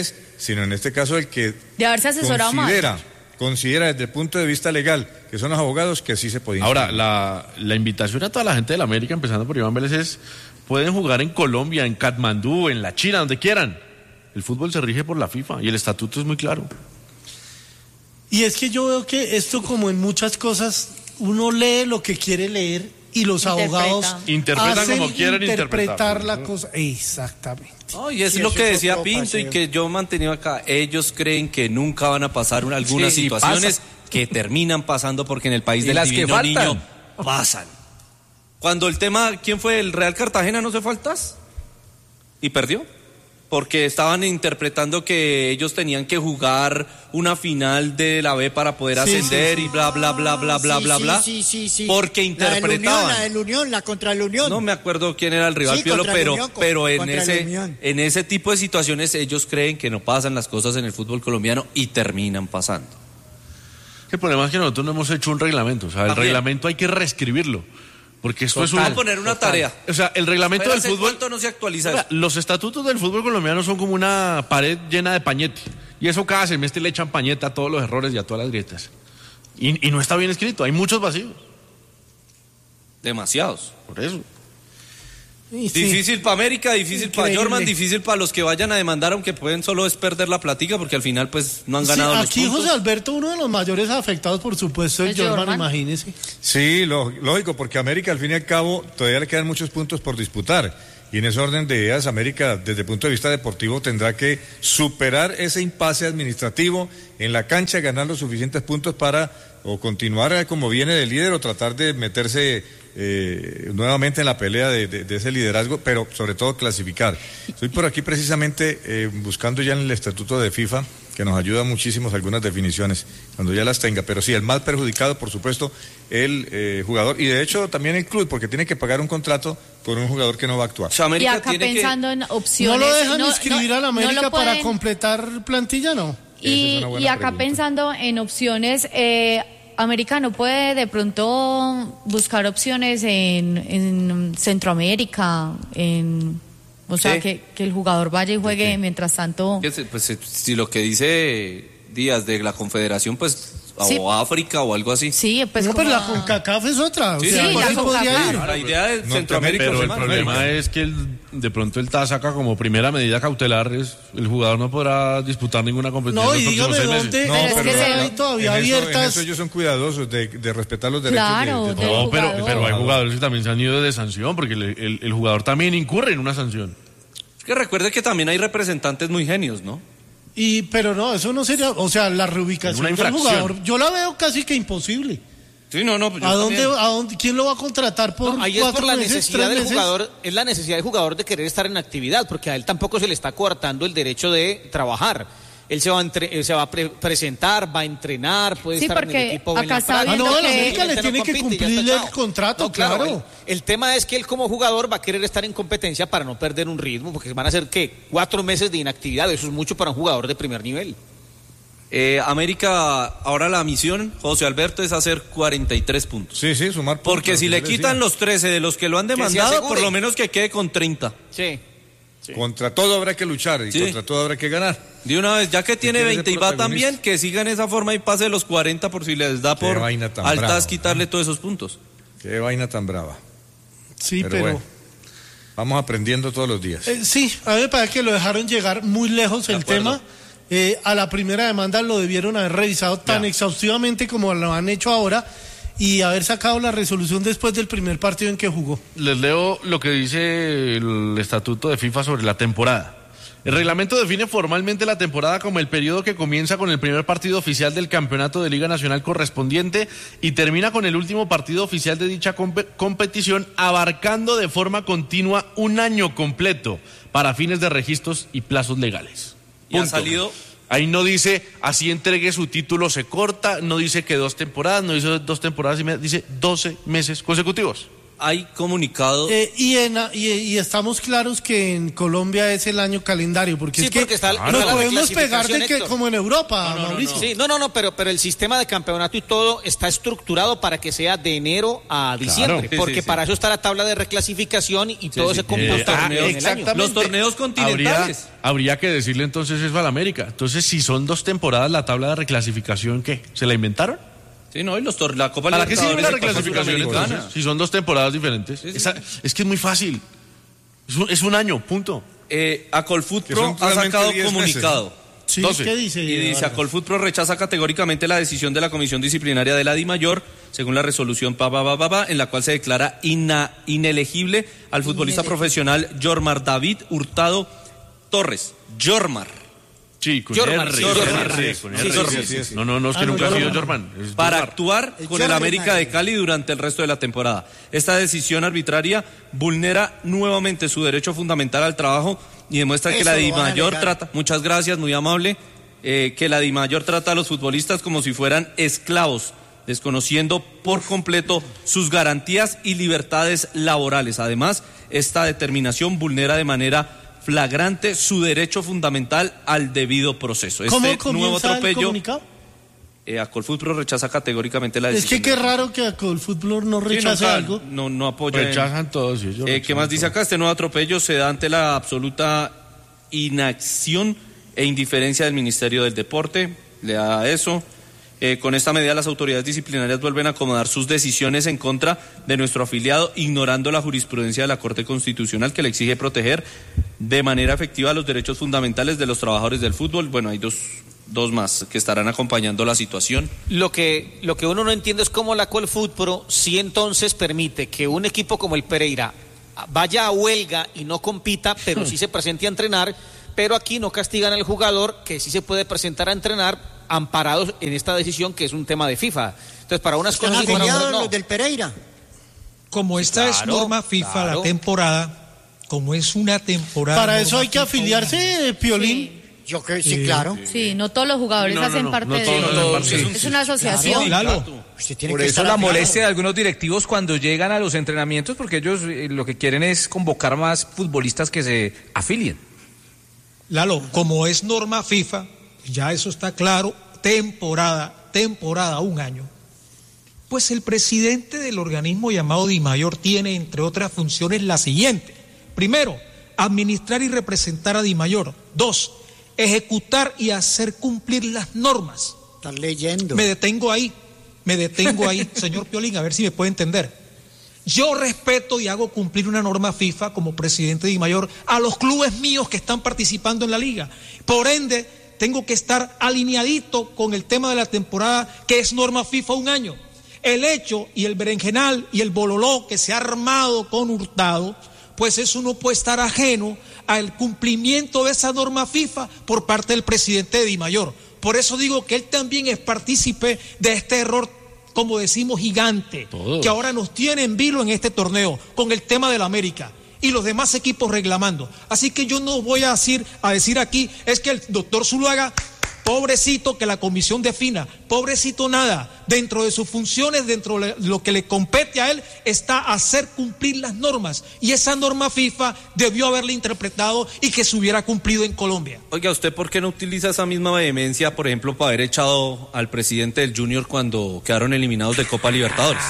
sino en este caso el que de haberse asesorado considera, mal. considera desde el punto de vista legal, que son los abogados, que sí se podía. Ahora, la, la invitación a toda la gente de la América, empezando por Iván Vélez, es: pueden jugar en Colombia, en Katmandú, en la China, donde quieran. El fútbol se rige por la FIFA y el estatuto es muy claro. Y es que yo veo que esto, como en muchas cosas, uno lee lo que quiere leer y los Interpreta. abogados Interpretan hacen como quieren interpretar interpretar. la cosa. Exactamente. No, y es Sí, lo eso que es decía otro Pinto paseo. y que yo he mantenido acá. Ellos creen que nunca van a pasar una- algunas Sí, y situaciones pasa. que terminan pasando porque en el país Y del las que divino faltan. niño pasan. Cuando el tema, ¿quién fue? El Real Cartagena, ¿no se fue al T A S? Y perdió. Porque estaban interpretando que ellos tenían que jugar una final de la B para poder Sí, ascender sí, sí. y bla, bla, bla, bla, bla, Sí, bla, sí, bla. sí, sí, sí. Porque La del Unión, interpretaban. la del Unión, la contra el Unión. No me acuerdo quién era el rival, Sí, Piolo, contra el pero, Unión, con- pero en, contra el ese, Unión. en ese tipo de situaciones ellos creen que no pasan las cosas en el fútbol colombiano y terminan pasando. El problema es que nosotros no hemos hecho un reglamento. O sea, el También. reglamento hay que reescribirlo. Porque esto es Vamos un... a poner una tarea. O sea, el reglamento Pero del ¿hace fútbol... cuánto no se actualiza Oiga, esto? los estatutos del fútbol colombiano son como una pared llena de pañete. Y eso cada semestre le echan pañeta a todos los errores y a todas las grietas. Y, y no está bien escrito, hay muchos vacíos. Demasiados. Por eso. Y sí. Difícil para América, difícil para Increíble. Jorman, difícil para los que vayan a demandar, aunque pueden solo es perder la platica porque al final pues no han Sí, ganado los aquí puntos. José Alberto, uno de los mayores afectados, por supuesto, es Es Jorman, Jorman. imagínese. Sí, lo- lógico, porque América al fin y al cabo todavía le quedan muchos puntos por disputar. Y en ese orden de ideas, América, desde el punto de vista deportivo, tendrá que superar ese impasse administrativo en la cancha, ganar los suficientes puntos para o continuar eh, como viene de líder o tratar de meterse eh, nuevamente en la pelea de, de- de ese liderazgo, pero sobre todo clasificar. Estoy por aquí precisamente eh, buscando ya en el estatuto de FIFA, que nos ayuda muchísimo algunas definiciones, cuando ya las tenga. Pero sí, el más perjudicado, por supuesto, el eh, jugador, y de hecho también el club, porque tiene que pagar un contrato por un jugador que no va a actuar. O sea, Y América acá tiene pensando en opciones. ¿No lo dejan no- inscribir no- a la no América lo para pueden- completar plantilla? No. Esa es Y, una buena y acá pregunta. pensando en opciones, eh, América no puede de pronto buscar opciones en, en Centroamérica, en, o sea, Sí. que, que el jugador vaya y juegue mientras tanto. que se- pues, eh, si lo que dice Díaz de la Confederación, pues, Sí. o África o algo así. Sí, pues no, pero como- la CONCACAF es otra. Sí, o sea, sí, por la ahí podría CONCACAF. ir. La idea de Norteamérica, Centroamérica. Pero el hermano. problema es que el- de pronto el T A S saca como primera medida cautelar, es, el jugador no podrá disputar ninguna competición No, en y los próximos dígame seis meses. dónde Pero es dónde que se- hay todavía en eso, en abiertas. eso ellos son cuidadosos de, de respetar los derechos Claro, de, de del No, pero, jugador. pero hay jugadores que también se han ido de sanción, porque el, el- el jugador también incurre en una sanción. Es que recuerde que también hay representantes muy genios, ¿no? Y, pero no, eso no sería, o sea, la reubicación Una del infracción. jugador, yo la veo casi que imposible. Sí, no, no. pues yo ¿A dónde, también. ¿A dónde, quién lo va a contratar por No, ahí es cuatro por la meses, necesidad tres del meses? jugador, es la necesidad del jugador de querer estar en actividad, porque a él tampoco se le está coartando el derecho de trabajar. Él se va a, entre- él se va a pre- presentar, va a entrenar, puede Sí, estar en el porque equipo. en acá la está práctica. viendo Ah, no, a la que- América le no tiene que compite, ya está, cumplirle el chao. contrato, No, claro. El, el tema es que él como jugador va a querer estar en competencia para no perder un ritmo, porque van a ser, ¿qué? Cuatro meses de inactividad, eso es mucho para un jugador de primer nivel. Eh, América, ahora la misión, José Alberto, es hacer cuarenta y tres puntos. Sí, sí, sumar puntos. Porque si lo le que yo quitan decía. los trece de los que lo han se demandado, asegure. por lo menos que quede con treinta. Sí. Contra todo habrá que luchar y Sí. contra todo habrá que ganar. De una vez, ya que tiene quiere veinte y ser va protagonista. también, que siga en esa forma y pase los cuarenta por si les da Qué por vaina tan altas brava, quitarle todos esos puntos. Qué vaina tan brava. Sí, Pero, pero. bueno, vamos aprendiendo todos los días. Eh, sí, a mí me parece que lo dejaron llegar muy lejos el acuerdo. tema. Eh, a la primera demanda lo debieron haber revisado tan Ya. exhaustivamente como lo han hecho ahora y haber sacado la resolución después del primer partido en que jugó. Les leo lo que dice el estatuto de FIFA sobre la temporada. El reglamento define formalmente la temporada como el periodo que comienza con el primer partido oficial del campeonato de Liga Nacional correspondiente y termina con el último partido oficial de dicha compe- competición, abarcando de forma continua un año completo para fines de registros y plazos legales. Y ha Punto. salido- Ahí no dice así entregue su título se corta, no dice que dos temporadas, no dice dos temporadas y media, dice doce meses consecutivos. hay comunicado. Eh, y, en, y, y estamos claros que en Colombia es el año calendario, porque Sí, es que porque está- nos está la podemos pegar de que reclasificación, como en Europa, No, no, no, Mauricio. no. Sí, no, no, no, pero, pero el sistema de campeonato y todo está estructurado para que sea de enero a diciembre, Sí, porque sí, sí. para eso está la tabla de reclasificación y todo sí. se computa Eh, ah, en el año. exactamente. Los torneos continentales. Habría, habría que decirle entonces eso a la América. Entonces, si son dos temporadas la tabla de reclasificación, ¿qué? ¿Se la inventaron? Sí, no, y los tor- la Copa ¿Para qué sirve Libertadores la y Copa reclasificación Sudamericana. entonces? Si son dos temporadas diferentes. Sí, sí. Esa- es que es muy fácil. Es un, es un año, punto. Eh, Acolfoot Que Pro son ha realmente sacado diez comunicado. Sí, doce. ¿qué dice? Y dice, Acolfoot Pro rechaza categóricamente la decisión de la Comisión Disciplinaria de la DIMAYOR, según la resolución pa, pa, pa, pa, pa, en la cual se declara ina- inelegible al futbolista profesional Jormar David Hurtado Torres. Jormar. Sí, con Jorman, R, sí, con Jorman. R, con Sí, R. Jorman. sí, sí. No, no, no, es que Ah, no, nunca ha sido Jorman. Jorman. es Para Jorman. actuar El con el Jorman América de ahí. Cali durante el resto de la temporada. Esta decisión arbitraria vulnera nuevamente su derecho fundamental al trabajo y demuestra que Eso la lo van a DIMAYOR alegar. trata, muchas gracias, muy amable, eh, que la DIMAYOR trata a los futbolistas como si fueran esclavos, desconociendo por completo sus garantías y libertades laborales. Además, esta determinación vulnera de manera flagrante su derecho fundamental al debido proceso. ¿Cómo Este nuevo comienza el atropello, comunicado? eh, Acolfoot Pro rechaza categóricamente la Es decisión. que de qué la- raro que el fútbol no Sí, rechace nunca- algo. No, no apoya. en- Rechazan todos. ellos Eh, ¿Qué rechazan más dice todo. acá? Este nuevo atropello se da ante la absoluta inacción e indiferencia del Ministerio del Deporte. Le da eso. Eh, con esta medida las autoridades disciplinarias vuelven a acomodar sus decisiones en contra de nuestro afiliado, ignorando la jurisprudencia de la Corte Constitucional que le exige proteger de manera efectiva los derechos fundamentales de los trabajadores del fútbol. Bueno, hay dos, dos más que estarán acompañando la situación. Lo que, lo que uno no entiende es cómo la Colfoot Pro sí entonces permite que un equipo como el Pereira vaya a huelga y no compita, pero sí se presente a entrenar, pero aquí no castigan al jugador que sí se puede presentar a entrenar amparados en esta decisión que es un tema de FIFA. Entonces, para unas Están cosas y para afiliados otras no. los del Pereira. Como esta es Claro, norma FIFA, claro. la temporada, como es una temporada. Para eso norma hay que FIFA, afiliarse, Piolín. Yo creo sí, Sí. claro. Sí, no todos los jugadores No, no, hacen no, parte no de todos eso. hacen parte. Sí, Es sí, una asociación. Lalo, Usted tiene Por que eso estar la afiliado. molestia de algunos directivos cuando llegan a los entrenamientos, porque ellos eh, lo que quieren es convocar más futbolistas que se afilien. Lalo, como es norma FIFA, ya eso está claro, temporada, temporada, un año. Pues el presidente del organismo llamado DIMAYOR tiene, entre otras funciones, la siguiente. Primero, administrar y representar a DIMAYOR. Dos, ejecutar y hacer cumplir las normas. Están leyendo. Me detengo ahí, me detengo ahí, señor Piolín, a ver si me puede entender. Yo respeto y hago cumplir una norma FIFA como presidente de DIMAYOR a los clubes míos que están participando en la liga. Por ende, tengo que estar alineadito con el tema de la temporada, que es norma FIFA un año. El hecho y el berenjenal y el bololó que se ha armado con Hurtado, pues eso no puede estar ajeno al cumplimiento de esa norma FIFA por parte del presidente de DIMAYOR. Por eso digo que él también es partícipe de este error, como decimos, gigante, Todos. que ahora nos tiene en vilo en este torneo con el tema del América y los demás equipos reclamando. Así que yo no voy a decir, a decir aquí, es que el doctor Zuluaga, pobrecito que la comisión defina, pobrecito nada, dentro de sus funciones, dentro de lo que le compete a él, está hacer cumplir las normas. Y esa norma FIFA debió haberla interpretado y que se hubiera cumplido en Colombia. Oiga, ¿usted por qué no utiliza esa misma vehemencia, por ejemplo, para haber echado al presidente del Junior cuando quedaron eliminados de Copa Libertadores?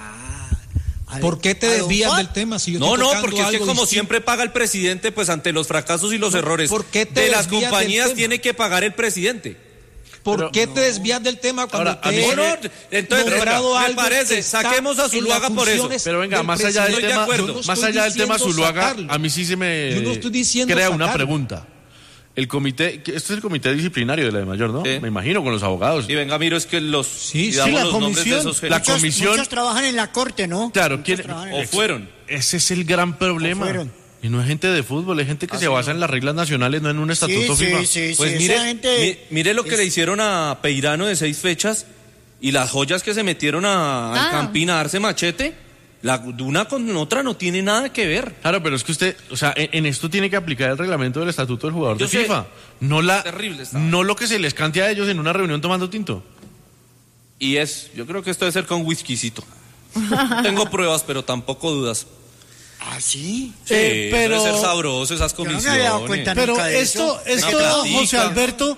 ¿Por qué te ¿A don desvías Juan? del tema si yo No, estoy no, tocando porque es que algo como distinto? siempre paga el presidente, pues ante los fracasos y los errores ¿por qué te de las desvías del compañías tema? tiene que pagar el presidente. ¿Por Pero- qué te desvías del tema cuando Ahora, a te mí he sí No, no, entonces, nombrado me algo parece, que está saquemos a en Zuluaga las por eso. funciones Pero venga, del más allá del presidente? de tema, acuerdo. Yo no más estoy allá del tema diciendo Zuluaga, sacarlo. a mí sí se me Yo no estoy diciendo crea una sacarlo. pregunta. El comité, que este es el comité disciplinario de la de mayor, ¿no? Sí. Me imagino con los abogados. Y venga, miro, es que los... Sí, y sí, damos la los nombres de comisión. esos La Muchos, comisión- muchos trabajan en la corte, ¿no? Claro, Muchos ¿quién- trabajan en o el- fueron. Ese es el gran problema. fueron. Y no es gente de fútbol, es gente que se basa en las reglas nacionales, no en un estatuto Sí, FIFA. sí, sí, Pues sí, mire, esa gente mi- mire lo que es- le hicieron a Peirano de seis fechas y las joyas que se metieron a, al Ah. Campín a darse machete. La, una con otra no tiene nada que ver. Claro, pero es que usted, o sea, en, en esto tiene que aplicar el reglamento del estatuto del jugador Yo de sé. FIFA. No la, Terrible estaba. no lo que se les cante a ellos en una reunión tomando tinto. Y es, yo creo que esto debe ser con whiskycito. Tengo pruebas, pero tampoco dudas. ¿Ah, sí? Sí, Eh, pero- debe ser sabroso esas Yo no me comisiones. había dado cuenta Pero nunca de esto, eso. esto, Una platica. José Alberto,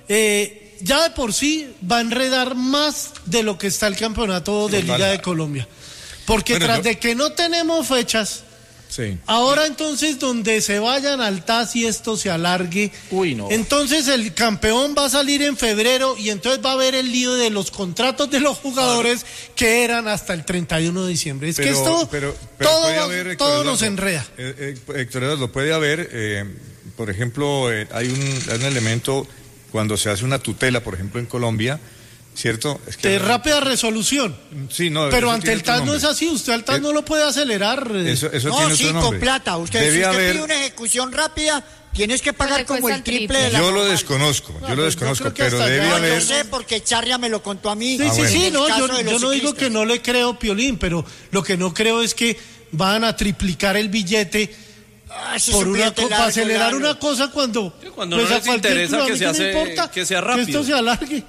eh, ya de por sí va a enredar más de lo que está el campeonato de Liga de Colombia. Porque Bueno, tras yo- de que no tenemos fechas, Sí. ahora entonces donde se vayan al T A S y esto se alargue, Uy, no. entonces el campeón va a salir en febrero y entonces va a haber el lío de los contratos de los jugadores que eran hasta el treinta y uno de diciembre. Es que esto pero- pero todo, puede haber, Héctor todo nos Eduardo, enreda. eh, eh, Héctor Eduardo, puede haber, eh, por ejemplo, eh, hay, un, hay un elemento cuando se hace una tutela, por ejemplo, en Colombia, ¿cierto? Es que- De rápida resolución. Sí, no, Pero eso ante tiene el otro T A S no nombre. es así, usted al T A S Eh, no lo puede acelerar. eh. Eso, eso No, tiene sí, otro con nombre. plata. Usted, si Debe usted haber- pide una ejecución rápida, tienes que pagar le como cuesta el el triple triple. de la Yo lo normal. desconozco, yo No, lo pues yo desconozco, creo que pero hasta debe allá No, haber... yo sé porque Charria me lo contó a mí. Sí, Ah, sí, bueno. sí, en el no, caso yo, de yo los no digo ciclistas. que no le creo, Piolín, pero lo que no creo es que van a triplicar el billete Ah, ese por es un una billete co- para largo, acelerar largo. una cosa cuando, Sí, cuando pues no a les cualquier interesa club, a que mí se me hace- importa que sea que rápido. esto se alargue.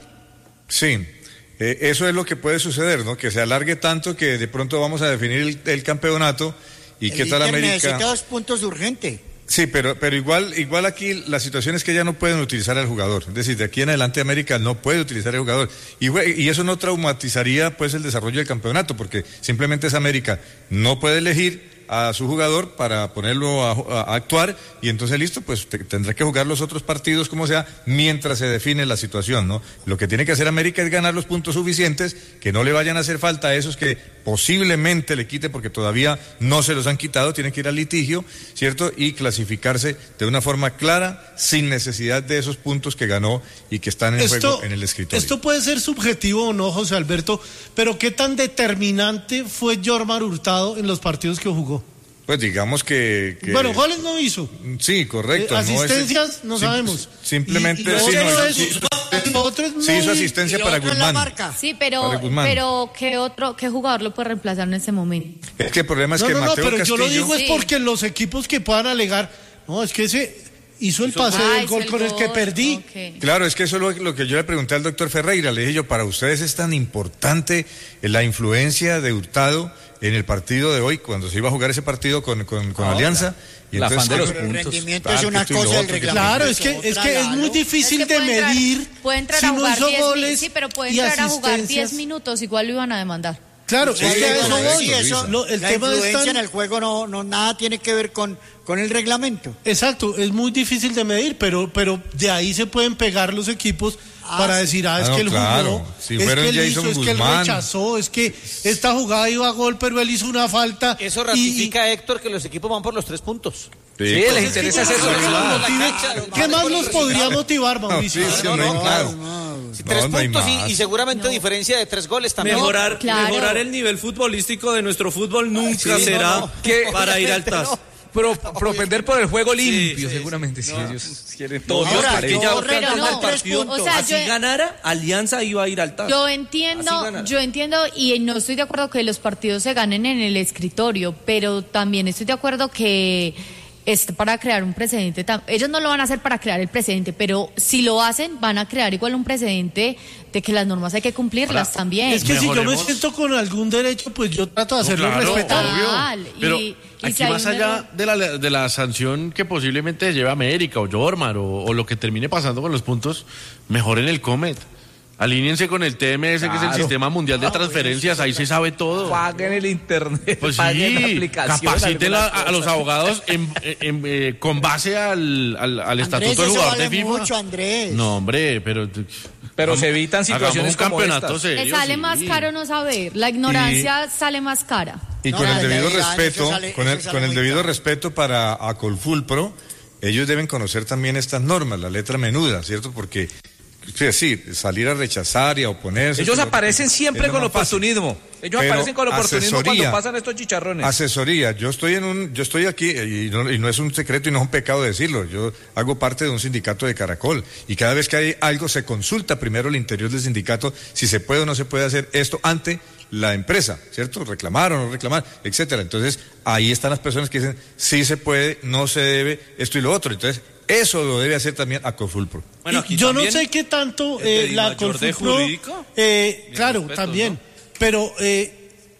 Sí, eh, eso es lo que puede suceder, ¿no? Que se alargue tanto que de pronto vamos a definir el, el campeonato y El qué tal Inter América. necesita dos puntos urgente. Sí, pero, pero igual, igual aquí la situación es que ya no pueden utilizar al jugador. Es decir, de aquí en adelante América no puede utilizar al jugador. Y, fue- y eso no traumatizaría pues el desarrollo del campeonato, porque simplemente es América. No puede elegir a su jugador para ponerlo a, a- a actuar y entonces listo, pues te- tendrá que jugar los otros partidos como sea mientras se define la situación, ¿no? Lo que tiene que hacer América es ganar los puntos suficientes, que no le vayan a hacer falta a esos que posiblemente le quite porque todavía no se los han quitado, tienen que ir al litigio, ¿cierto? Y clasificarse de una forma clara, sin necesidad de esos puntos que ganó y que están en juego en el escritorio. Esto puede ser subjetivo o no, José Alberto, pero ¿qué tan determinante fue Jormar Hurtado en los partidos que jugó? Pues digamos que... que- Bueno, goles no hizo. Sí, correcto. Eh, no es- asistencias no sim- sabemos. Simplemente Y- y lo sí, otro no, es- sí, lo otro es sí hizo muy- asistencia Y para otro en la Guzmán. marca. Sí, pero, Para Guzmán. pero ¿qué otro, qué jugador lo puede reemplazar en ese momento? Es que el problema es No, que no, no, Mateo pero Castillo... yo lo digo es Sí. porque los equipos que puedan alegar, no, es que ese hizo el pase Ah, del hizo gol el con el que gol, perdí. ok. Claro, es que eso es lo, lo que yo le pregunté al doctor Ferreira. Le dije yo, para ustedes es tan importante la influencia de Hurtado en el partido de hoy, cuando se iba a jugar ese partido con, con, con Alianza. Y el afán de los Pero el puntos. rendimiento Ah, es una esto y lo cosa del otro, que- reglamento. Claro, es que, es que es muy difícil Es que de puede entrar- medir puede entrar si a no jugar hizo diez mi- goles sí, pero puede y entrar a jugar asistencias. diez minutos, igual lo iban a demandar. Claro, Sí, es que a eso eso, voy. Sí, eso, Lo- el la tema es influencia tan- en el juego no, no nada tiene que ver con, con el reglamento. Exacto, es muy difícil de medir, pero, pero de ahí se pueden pegar los equipos Ah, para sí. decir, ah, es Ah, no, que él claro. jugó, Si es fuera que él Jason hizo, es que él Guzmán. rechazó, es que esta jugada iba a gol, pero él hizo una falta. Eso y- ratifica, Héctor, que los equipos van por los tres puntos. Sí, les Es que interesa ya es eso. no sé ¿verdad? cómo motive- ¿Qué más los podría motivar, Mauricio? Sí, sí, No, no, no, claro. Sí, No, tres no hay puntos y, más. y seguramente diferencia de tres goles también. Mejorar, claro. mejorar el nivel futbolístico de nuestro fútbol nunca Sí, será no, no. Que- para ir al T A S. Pro- propender por el juego limpio, sí, seguramente, si ellos quieren todo. Ahora, parejo. yo- Ya Pero ganando no, el partido, o sea, así yo- ganara, Alianza iba a ir al T A S. Yo Así entiendo, ganan. yo entiendo y no estoy de acuerdo que los partidos se ganen en el escritorio, pero también estoy de acuerdo que es para crear un precedente. tam- Ellos no lo van a hacer para crear el precedente, pero si lo hacen, van a crear igual un precedente de que las normas hay que cumplirlas también. Es que si yo me Mejoremos. siento con algún derecho, pues yo trato de hacerlo Claro, respetar. Total, obvio. Pero y- y aquí si hay más un allá error- de la, de la sanción que posiblemente lleve América o Jormar o, o lo que termine pasando con los puntos, mejoren el Comet. Alíñense con el T M S, que es el Claro. Sistema Mundial de Transferencias, ahí se sabe todo. Paguen el internet, Pues paguen la sí, aplicación. capaciten a, algunas a los cosas. abogados en- en- eh, con base al, al, al estatuto Andrés, del eso jugador vale de FIFA. mucho, Andrés. No, hombre, pero... Pero se evitan hagamos situaciones un como campeonato estas. serio. Le sale sí. más caro no saber, la ignorancia sale más cara. Y No, con no, el debido ya, ya, respeto, eso sale- con el, eso sale con el muy debido caro. respeto para Acolfulpro, ellos deben conocer también estas normas, la letra menuda, ¿cierto? Porque, es decir, salir a rechazar y a oponerse. Ellos eso aparecen es siempre lo con más fácil. oportunismo. Ellos Pero aparecen con oportunismo asesoría, cuando pasan estos chicharrones. Asesoría, yo estoy en un, yo estoy aquí y no, y no es un secreto y no es un pecado decirlo. Yo hago parte de un sindicato de Caracol y cada vez que hay algo se consulta primero el interior del sindicato si se puede o no se puede hacer esto ante la empresa, ¿cierto? Reclamar o no reclamar, etcétera. Entonces ahí están las personas que dicen sí se puede, no se debe, esto y lo otro. Entonces eso lo debe hacer también Acolfulpro. Bueno, Y aquí yo no también sé qué tanto el eh, de la mayor de Colfupro, jurídico. eh, Mis claro, respetos, también, ¿no? pero eh,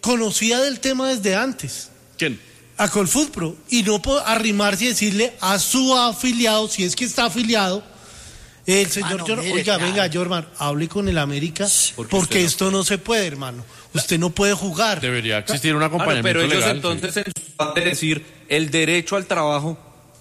conocía del tema desde antes. ¿Quién? A Colfutpro, y no puede arrimarse y decirle a su afiliado, si es que está afiliado, el señor Mano, Jorman, mire, oiga, claro. venga, Jorman, hable con el América, Porque porque, usted no esto no se puede, hermano. Usted no puede jugar. Debería existir un Claro, acompañamiento pero ellos legal, entonces sí. en su parte decir el derecho al trabajo.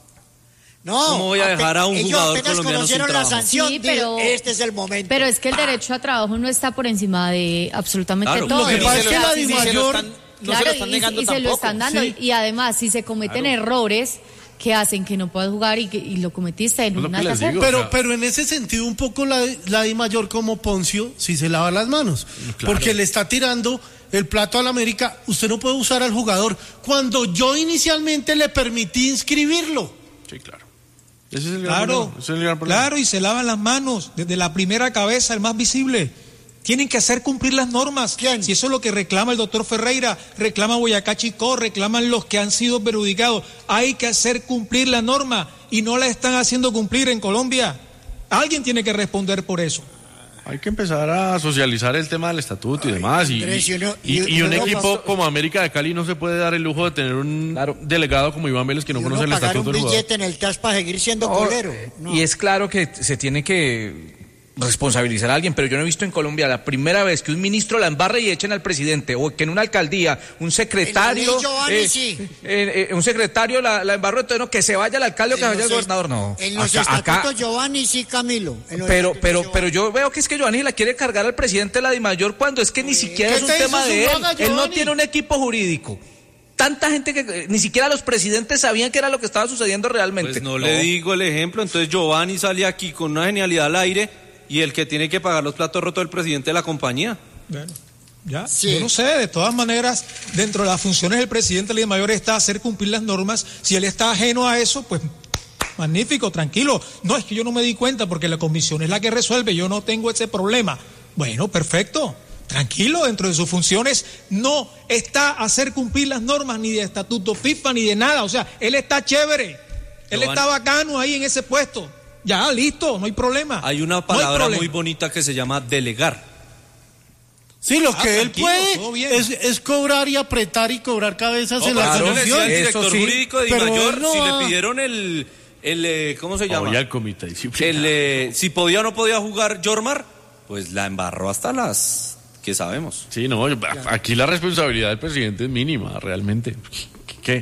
No, ¿Cómo voy a dejar a un ellos jugador apenas colombiano sin conocieron la trabajo? sanción, Sí, pero pero- este es el momento. Pero es que el derecho a trabajo no está por encima de absolutamente Claro. todo. Lo que Ni pasa se es lo- que la ni se lo Dimayor- están- no Claro, se lo están y- negando y, se lo tampoco. están dando. Sí. Y además, si se cometen errores que hacen que no puedas jugar y, que, y lo cometiste, Es lo no que nada que les hacer. digo. Pero, o sea- pero en ese sentido, un poco la, la Di Mayor como Poncio, si se lava las manos. Claro. Porque le está tirando el plato al América. Usted no puede usar al jugador cuando yo inicialmente le permití inscribirlo. Sí, claro. Ese es el gran Claro, problema, ese es el gran problema. claro, y se lavan las manos desde la primera cabeza, el más visible. Tienen que hacer cumplir las normas. ¿Quién? Si eso es lo que reclama el doctor Ferreira, reclama Boyacá Chicó, reclaman los que han sido perjudicados. Hay que hacer cumplir la norma y no la están haciendo cumplir en Colombia. Alguien tiene que responder por eso. Hay que empezar a socializar el tema del estatuto y demás. Y, Andrés, y uno- y- y y un uno equipo pasó- como América de Cali no se puede dar el lujo de tener un Claro. delegado como Iván Vélez que no Y uno conoce el pagar estatuto un del jugador. billete en el T A S para seguir siendo No, colero. No. Y es claro que se tiene que responsabilizar a alguien, pero yo no he visto en Colombia la primera vez que un ministro la embarre y echen al presidente, o que en una alcaldía un secretario, En la ley Giovanni, eh, sí. eh, eh, un secretario la, la embarró, entonces no, que se vaya el alcalde o que En vaya el los gobernador, no. En los Acá- acá- estatutos Giovanni sí, Camilo. En los pero, estatutos pero, Giovanni. pero yo veo que es que Giovanni la quiere cargar al presidente de la Dimayor cuando es que ni siquiera ¿Qué es un te hizo tema su de él. vaga, Él no Giovanni? tiene un equipo jurídico. Tanta gente que eh, ni siquiera los presidentes sabían que era lo que estaba sucediendo realmente. Pues no, le digo el ejemplo, entonces Giovanni sale aquí con una genialidad al aire y el que tiene que pagar los platos rotos es el presidente de la compañía. Bueno, ya, Sí. yo no sé, de todas maneras, dentro de las funciones del presidente de la Mayor está hacer cumplir las normas. Si él está ajeno a eso, pues magnífico, tranquilo. No, es que yo no me di cuenta porque la comisión es la que resuelve, yo no tengo ese problema. Bueno, perfecto, tranquilo, dentro de sus funciones no está hacer cumplir las normas ni de estatuto FIFA ni de nada. O sea, él está chévere, él Giovanni. está bacano ahí en ese puesto. Ya, listo, no hay problema. Hay una No hay palabra problema. muy bonita que se llama delegar. Sí, lo Ah, que él tranquilo, todo puede bien. es, es cobrar y apretar y cobrar cabezas No, en la pero yo le decía al comisión. Eso director sí, jurídico de Di pero Mayor él no si va- le pidieron el, el eh, ¿cómo se llama? Oye, al comité disciplinario. El, eh, si podía o no podía jugar Jormar, pues la embarró hasta las que sabemos. Sí, no, aquí la responsabilidad del presidente es mínima, realmente.